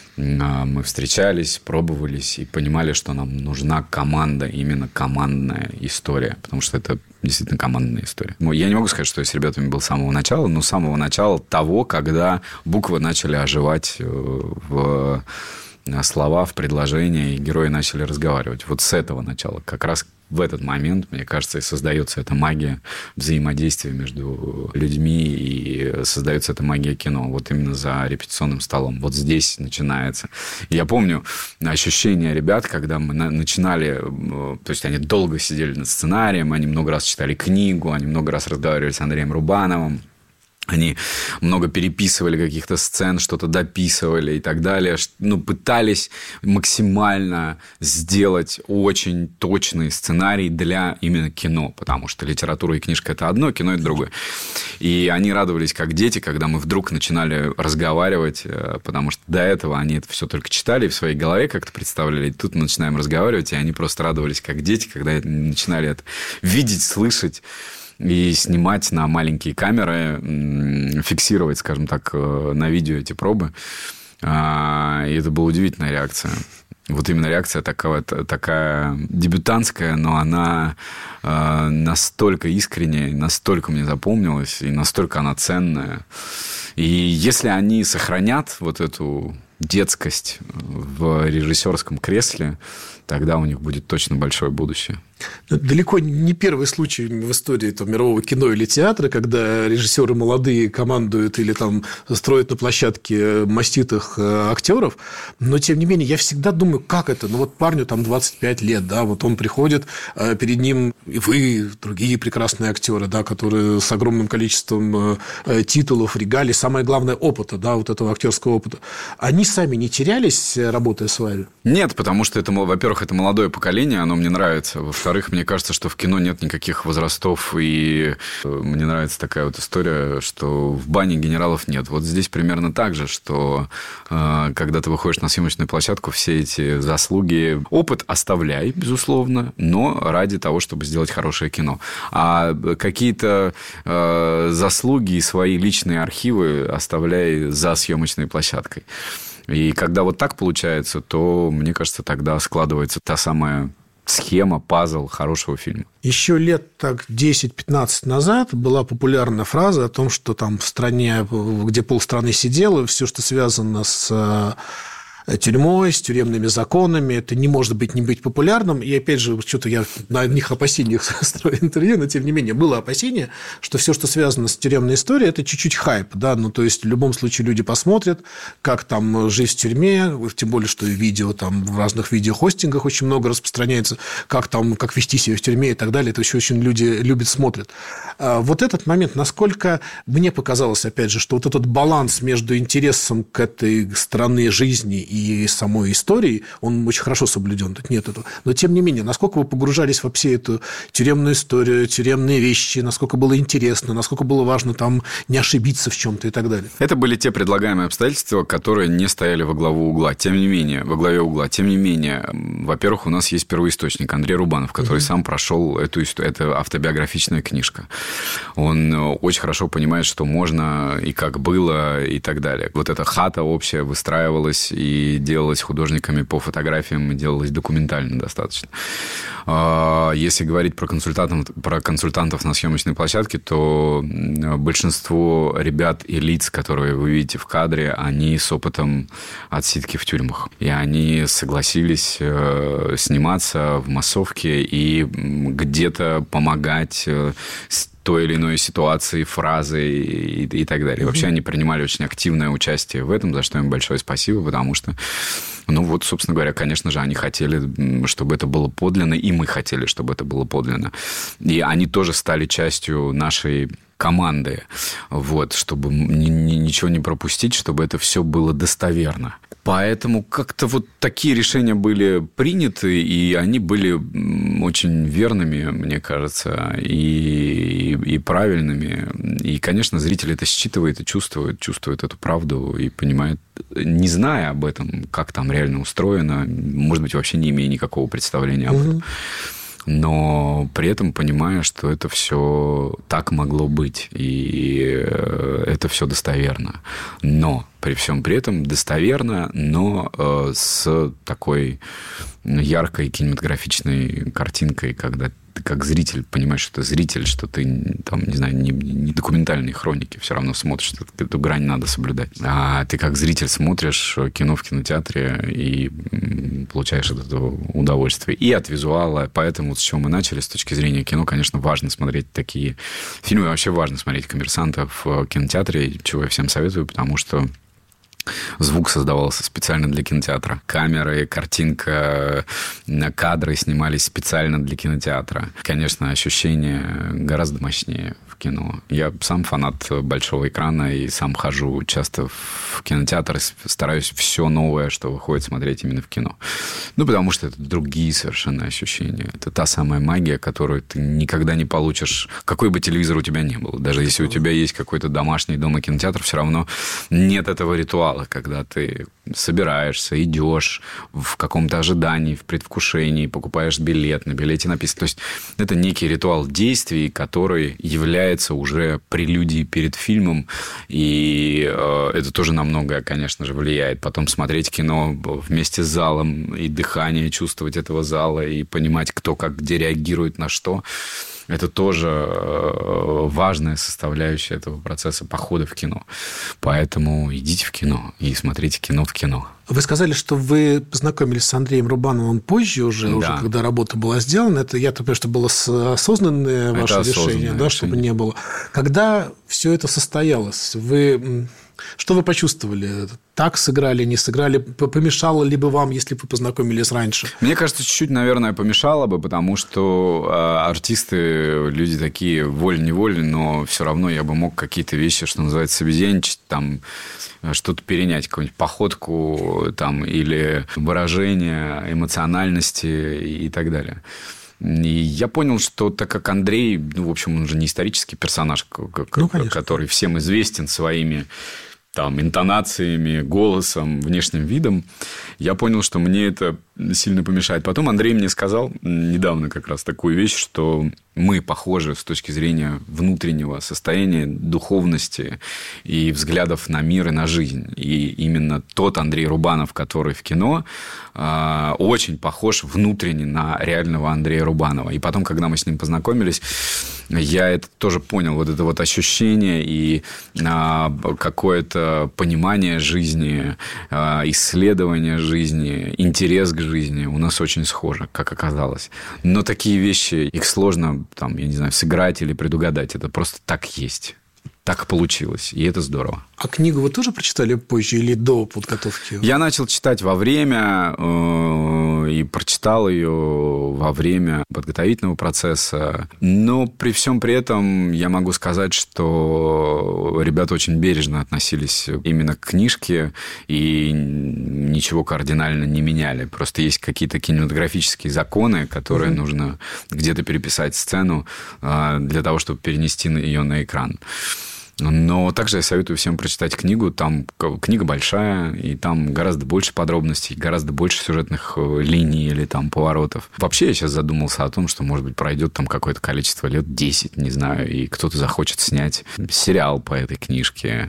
[SPEAKER 11] Мы встречались, пробовались и понимали, что нам нужна команда, именно командная история, потому что это действительно командная история. Я не могу сказать, что я с ребятами был с самого начала, но с самого начала того, когда буквы начали оживать в слова, в предложения, и герои начали разговаривать. С этого начала, как раз в этот момент, мне кажется, и создается эта магия взаимодействия между людьми, и создается эта магия кино. Именно за репетиционным столом. Здесь начинается. И я помню ощущение ребят, когда мы начинали... То есть, они долго сидели над сценарием, они много раз читали книгу, они много раз разговаривали с Андреем Рубановым. Они много переписывали каких-то сцен, что-то дописывали и так далее. Пытались максимально сделать очень точный сценарий для именно кино, потому что литература и книжка – это одно, кино – это другое. И они радовались как дети, когда мы вдруг начинали разговаривать, потому что до этого они это все только читали и в своей голове как-то представляли. И тут мы начинаем разговаривать, и они просто радовались как дети, когда начинали это видеть, слышать. И снимать на маленькие камеры, фиксировать, скажем так, на видео эти пробы. И это была удивительная реакция. Именно реакция такая дебютантская, но она настолько искренняя, настолько мне запомнилась, и настолько она ценная. И если они сохранят эту детскость в режиссерском кресле, тогда у них будет точно большое будущее.
[SPEAKER 10] Далеко не первый случай в истории мирового кино или театра, когда режиссеры молодые командуют или строят на площадке маститых актеров. Но, тем не менее, я всегда думаю, как это? Парню 25 лет, он приходит, перед ним и вы, другие прекрасные актеры, которые с огромным количеством титулов, регалий, самое главное, опыта, этого актерского опыта. Они сами не терялись, работая с вами?
[SPEAKER 11] Нет, потому что это, во-первых, это молодое поколение, оно мне нравится. Во-вторых, мне кажется, что в кино нет никаких возрастов, и мне нравится такая история, что в бане генералов нет. Здесь примерно так же, что когда ты выходишь на съемочную площадку, все эти заслуги, опыт оставляй, безусловно, но ради того, чтобы сделать хорошее кино. А какие-то заслуги и свои личные архивы оставляй за съемочной площадкой. И когда так получается, то, мне кажется, тогда складывается та самая схема, пазл хорошего фильма.
[SPEAKER 10] Еще лет 10-15 назад была популярная фраза о том, что в стране, где полстраны сидело, все, что связано с тюрьмой, с тюремными законами. Это не может быть не быть популярным. И, опять же, что-то я на одних опасениях строю интервью, но, тем не менее, было опасение, что все, что связано с тюремной историей, это чуть-чуть хайп. Да? Ну, то есть, в любом случае, люди посмотрят, как там жизнь в тюрьме, тем более, что видео там в разных видеохостингах очень много распространяется, как вести себя в тюрьме и так далее. Это еще очень люди любят, смотрят. Вот этот момент, насколько мне показалось, опять же, что вот этот баланс между интересом к этой стороне жизни и самой истории, он очень хорошо соблюден, тут нет этого. Но, тем не менее, насколько вы погружались во всю эту тюремную историю, тюремные вещи, насколько было интересно, насколько было важно там не ошибиться в чем-то и так далее?
[SPEAKER 11] Это были те предлагаемые обстоятельства, которые не стояли во главе угла. Тем не менее, во-первых, у нас есть первоисточник Андрей Рубанов, который сам прошел эту историю. Это автобиографичная книжка. Он очень хорошо понимает, что можно и как было, и так далее. Вот эта хата общая выстраивалась и делалась художниками по фотографиям, и делалась документально достаточно. Если говорить про консультантов на съемочной площадке, то большинство ребят и лиц, которые вы видите в кадре, они с опытом отсидки в тюрьмах. И они согласились сниматься в массовке и где-то помогать с той или иной ситуации, фразы и так далее. Вообще они принимали очень активное участие в этом, за что им большое спасибо, потому что, собственно говоря, конечно же, они хотели, чтобы это было подлинно, и мы хотели, чтобы это было подлинно. И они тоже стали частью нашей команды, чтобы ничего не пропустить, чтобы это все было достоверно. Поэтому как-то вот такие решения были приняты, и они были очень верными, мне кажется, и правильными. И, конечно, зритель это считывает и чувствует эту правду и понимает, не зная об этом, как там реально устроено, может быть, вообще не имея никакого представления об этом. Но при этом понимая, что это все так могло быть, и это все достоверно. Но при всем при этом достоверно, но с такой яркой кинематографичной картинкой, когда ты как зритель понимаешь, что ты зритель, что ты там, не знаю, не документальные хроники, все равно смотришь, эту грань надо соблюдать. А ты как зритель смотришь кино в кинотеатре и получаешь от этого удовольствие. И от визуала. Поэтому, с чего мы начали, с точки зрения кино, конечно, важно смотреть такие фильмы. Вообще важно смотреть «Коммерсанта» в кинотеатре, чего я всем советую, потому что звук создавался специально для кинотеатра. Камеры, картинка, кадры снимались специально для кинотеатра. Конечно, ощущения гораздо мощнее в кино. Я сам фанат большого экрана и сам хожу часто в кинотеатр и стараюсь все новое, что выходит, смотреть именно в кино. Потому что это другие совершенно ощущения. Это та самая магия, которую ты никогда не получишь, какой бы телевизор у тебя ни был. Даже если у тебя есть какой-то домашний дома кинотеатр, все равно нет этого ритуала, когда ты собираешься, идешь в каком-то ожидании, в предвкушении, покупаешь билет, на билете написано. То есть это некий ритуал действий, который является уже прелюдией перед фильмом, и это тоже на многое, конечно же, влияет. Потом смотреть кино вместе с залом, и дыхание чувствовать этого зала, и понимать, кто как где реагирует на что. Это тоже важная составляющая этого процесса похода в кино. Поэтому идите в кино и смотрите кино в кино.
[SPEAKER 10] Вы сказали, что вы познакомились с Андреем Рубановым позже уже когда работа была сделана. Это, я понимаю, что было осознанное ваше решение, да, чтобы не было. Когда все это состоялось, что вы почувствовали? Так сыграли, не сыграли? Помешало ли бы вам, если бы вы познакомились раньше?
[SPEAKER 11] Мне кажется, чуть-чуть, наверное, помешало бы, потому что артисты, люди такие волей-неволей, но все равно я бы мог какие-то вещи, что называется, собезьяничать, там, что-то перенять, какую-нибудь походку там, или выражение эмоциональности и так далее. И я понял, что так как Андрей, в общем, он же не исторический персонаж, который всем известен своими интонациями, голосом, внешним видом, я понял, что мне это сильно помешает. Потом Андрей мне сказал недавно как раз такую вещь, что мы похожи с точки зрения внутреннего состояния, духовности и взглядов на мир и на жизнь. И именно тот Андрей Рубанов, который в кино, очень похож внутренне на реального Андрея Рубанова. И потом, когда мы с ним познакомились, я это тоже понял. Вот это вот ощущение и какое-то понимание жизни, исследование жизни, интерес к жизни у нас очень схоже, как оказалось. Но такие вещи, их сложно, там, я не знаю, сыграть или предугадать. Это просто так есть. Так получилось, и это здорово.
[SPEAKER 10] А книгу вы тоже прочитали позже или до подготовки?
[SPEAKER 11] Я начал читать во время и прочитал ее во время подготовительного процесса. Но при всем при этом я могу сказать, что ребята очень бережно относились именно к книжке и ничего кардинально не меняли. Просто есть какие-то кинематографические законы, которые нужно где-то переписать сцену для того, чтобы перенести ее на экран. Но также я советую всем прочитать книгу. Там книга большая, и там гораздо больше подробностей, гораздо больше сюжетных линий или там поворотов. Вообще я сейчас задумался о том, что, может быть, пройдет там какое-то количество лет, 10, не знаю, и кто-то захочет снять сериал по этой книжке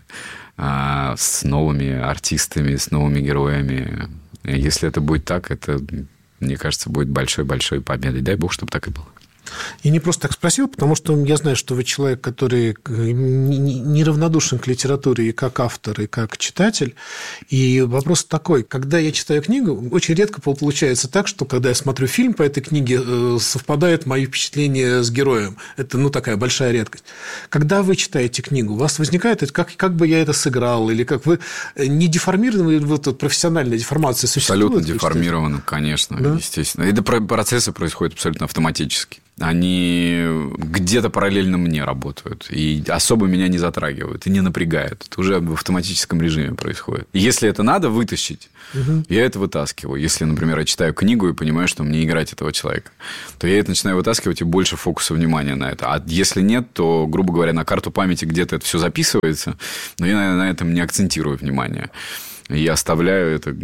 [SPEAKER 11] с новыми артистами, с новыми героями. Если это будет так, это, мне кажется, будет большой-большой победой. Дай бог, чтобы так и было.
[SPEAKER 10] Я не просто так спросил, потому что я знаю, что вы человек, который неравнодушен к литературе и как автор, и как читатель. И вопрос такой. Когда я читаю книгу, очень редко получается так, что когда я смотрю фильм по этой книге, совпадают мои впечатления с героем. Это, такая большая редкость. Когда вы читаете книгу, у вас возникает, как бы я это сыграл, или как вы не деформированы, вот профессиональная деформация существует?
[SPEAKER 11] Абсолютно деформировано, конечно, да? Естественно. Это процессы происходят абсолютно автоматически. Они где-то параллельно мне работают. И особо меня не затрагивают и не напрягают. Это уже в автоматическом режиме происходит. И если это надо вытащить, я это вытаскиваю. Если, например, я читаю книгу и понимаю, что мне играть этого человека, то я это начинаю вытаскивать и больше фокуса внимания на это. А если нет, то, грубо говоря, на карту памяти где-то это все записывается, но я на этом не акцентирую внимание. И оставляю это,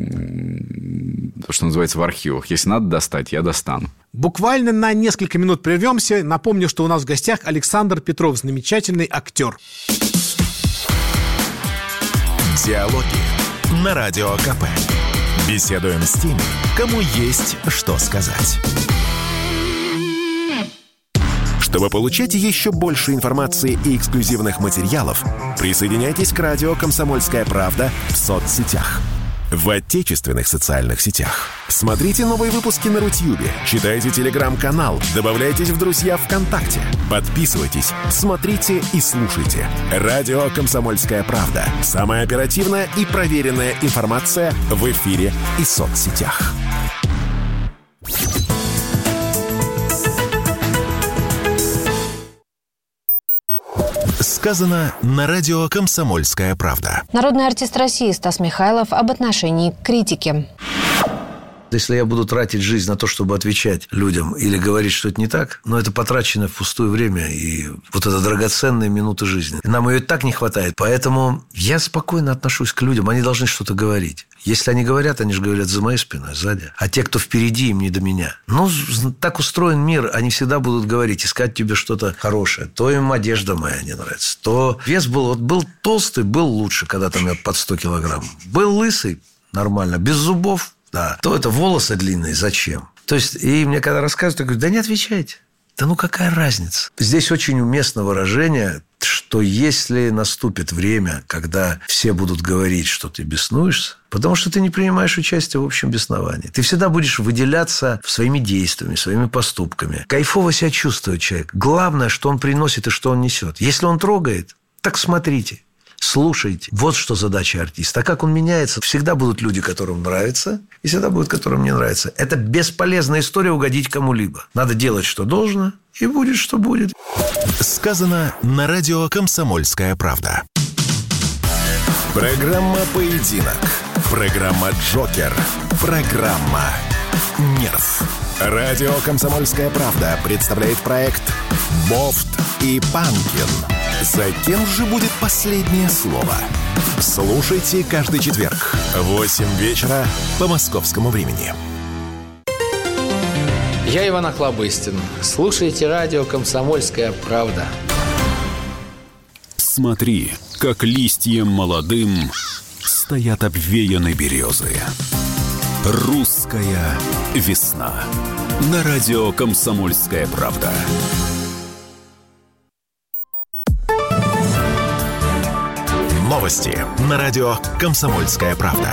[SPEAKER 11] то, что называется, в архивах. Если надо достать, я достану.
[SPEAKER 10] Буквально на несколько минут прервемся. Напомню, что у нас в гостях Александр Петров, замечательный актер.
[SPEAKER 3] Диалоги на Радио КП. Беседуем с теми, кому есть что сказать. Чтобы получать еще больше информации и эксклюзивных материалов, присоединяйтесь к радио «Комсомольская правда» в соцсетях. В отечественных социальных сетях. Смотрите новые выпуски на Рутьюбе, читайте телеграм-канал, добавляйтесь в друзья ВКонтакте, подписывайтесь, смотрите и слушайте. Радио «Комсомольская правда». Самая оперативная и проверенная информация в эфире и соцсетях. Сказано на радио «Комсомольская правда».
[SPEAKER 14] Народный артист России Стас Михайлов об отношении к критике.
[SPEAKER 15] Если я буду тратить жизнь на то, чтобы отвечать людям или говорить, что это не так, это потрачено впустую время и вот это драгоценные минуты жизни. Нам ее и так не хватает. Поэтому я спокойно отношусь к людям. Они должны что-то говорить. Если они говорят, они же говорят за моей спиной, сзади. А те, кто впереди, им не до меня. Так устроен мир. Они всегда будут говорить, искать тебе что-то хорошее. То им одежда моя не нравится. То вес был толстый, был лучше, когда там я под 100 килограмм. Был лысый, нормально. Без зубов. Да. То это волосы длинные, зачем? То есть, и мне когда рассказывают, я говорю, да не отвечайте. Да какая разница? Здесь очень уместно выражение, что если наступит время, когда все будут говорить, что ты беснуешься, потому что ты не принимаешь участие в общем бесновании, ты всегда будешь выделяться своими действиями, своими поступками. Кайфово себя чувствует человек. Главное, что он приносит и что он несет. Если он трогает, так смотрите. Слушайте. Вот что задача артиста. А как он меняется? Всегда будут люди, которым нравится, и всегда будут, которым не нравится. Это бесполезная история угодить кому-либо. Надо делать, что должно, и будет, что будет.
[SPEAKER 3] Сказано на радио «Комсомольская правда». Программа «Поединок». Программа «Джокер». Программа «Нерв». Радио «Комсомольская правда» представляет проект «Бофт и Панкин». За кем же будет последнее слово? Слушайте каждый четверг в 8 вечера по московскому времени.
[SPEAKER 9] Я Иван Охлобыстин. Слушайте радио «Комсомольская правда».
[SPEAKER 16] Смотри, как листьям молодым стоят обвеяны березы. Русская весна. На радио «Комсомольская правда».
[SPEAKER 3] Новости на радио «Комсомольская правда».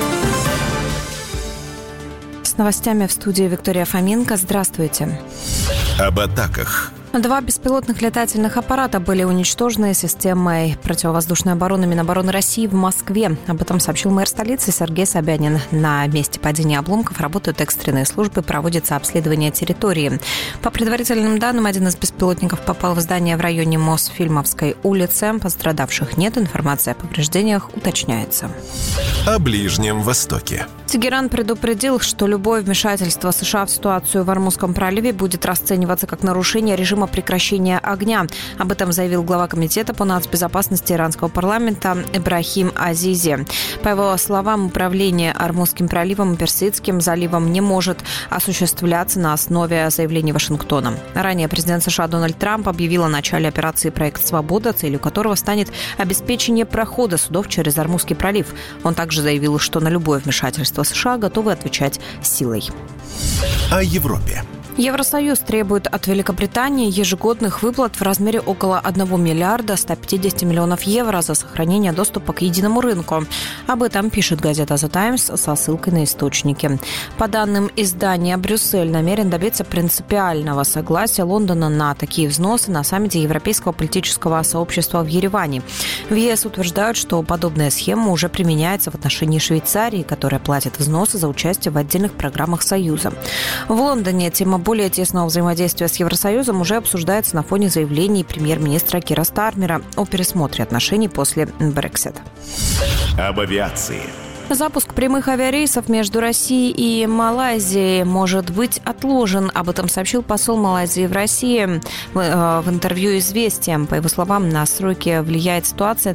[SPEAKER 4] С новостями в студии Виктория Фоменко. Здравствуйте.
[SPEAKER 3] Об атаках.
[SPEAKER 4] 2 беспилотных летательных аппарата были уничтожены системой противовоздушной обороны Минобороны России в Москве. Об этом сообщил мэр столицы Сергей Собянин. На месте падения обломков работают экстренные службы, проводится обследование территории. По предварительным данным, один из беспилотников попал в здание в районе Мосфильмовской улицы. Пострадавших нет, информация о повреждениях уточняется.
[SPEAKER 3] О Ближнем Востоке.
[SPEAKER 4] Тегеран предупредил, что любое вмешательство США в ситуацию в Ормузском проливе будет расцениваться как нарушение режима прекращения огня. Об этом заявил глава комитета по нацбезопасности иранского парламента Ибрахим Азизи. По его словам, управление Ормузским проливом и Персидским заливом не может осуществляться на основе заявлений Вашингтона. Ранее президент США Дональд Трамп объявил о начале операции «Проект Свобода», целью которого станет обеспечение прохода судов через Ормузский пролив. Он также заявил, что на любое вмешательство США готовы отвечать силой.
[SPEAKER 3] О Европе.
[SPEAKER 4] Евросоюз требует от Великобритании ежегодных выплат в размере около 1 миллиарда 150 миллионов евро за сохранение доступа к единому рынку. Об этом пишет газета «The Times» со ссылкой на источники. По данным издания, Брюссель намерен добиться принципиального согласия Лондона на такие взносы на саммите Европейского политического сообщества в Ереване. В ЕС утверждают, что подобная схема уже применяется в отношении Швейцарии, которая платит взносы за участие в отдельных программах Союза. В Лондоне тема более тесного взаимодействия с Евросоюзом уже обсуждается на фоне заявлений премьер-министра Кира Стармера о пересмотре отношений после Brexit.
[SPEAKER 3] Об авиации.
[SPEAKER 4] Запуск прямых авиарейсов между Россией и Малайзией может быть отложен. Об этом сообщил посол Малайзии в России в интервью «Известиям». По его словам, на сроки влияет ситуация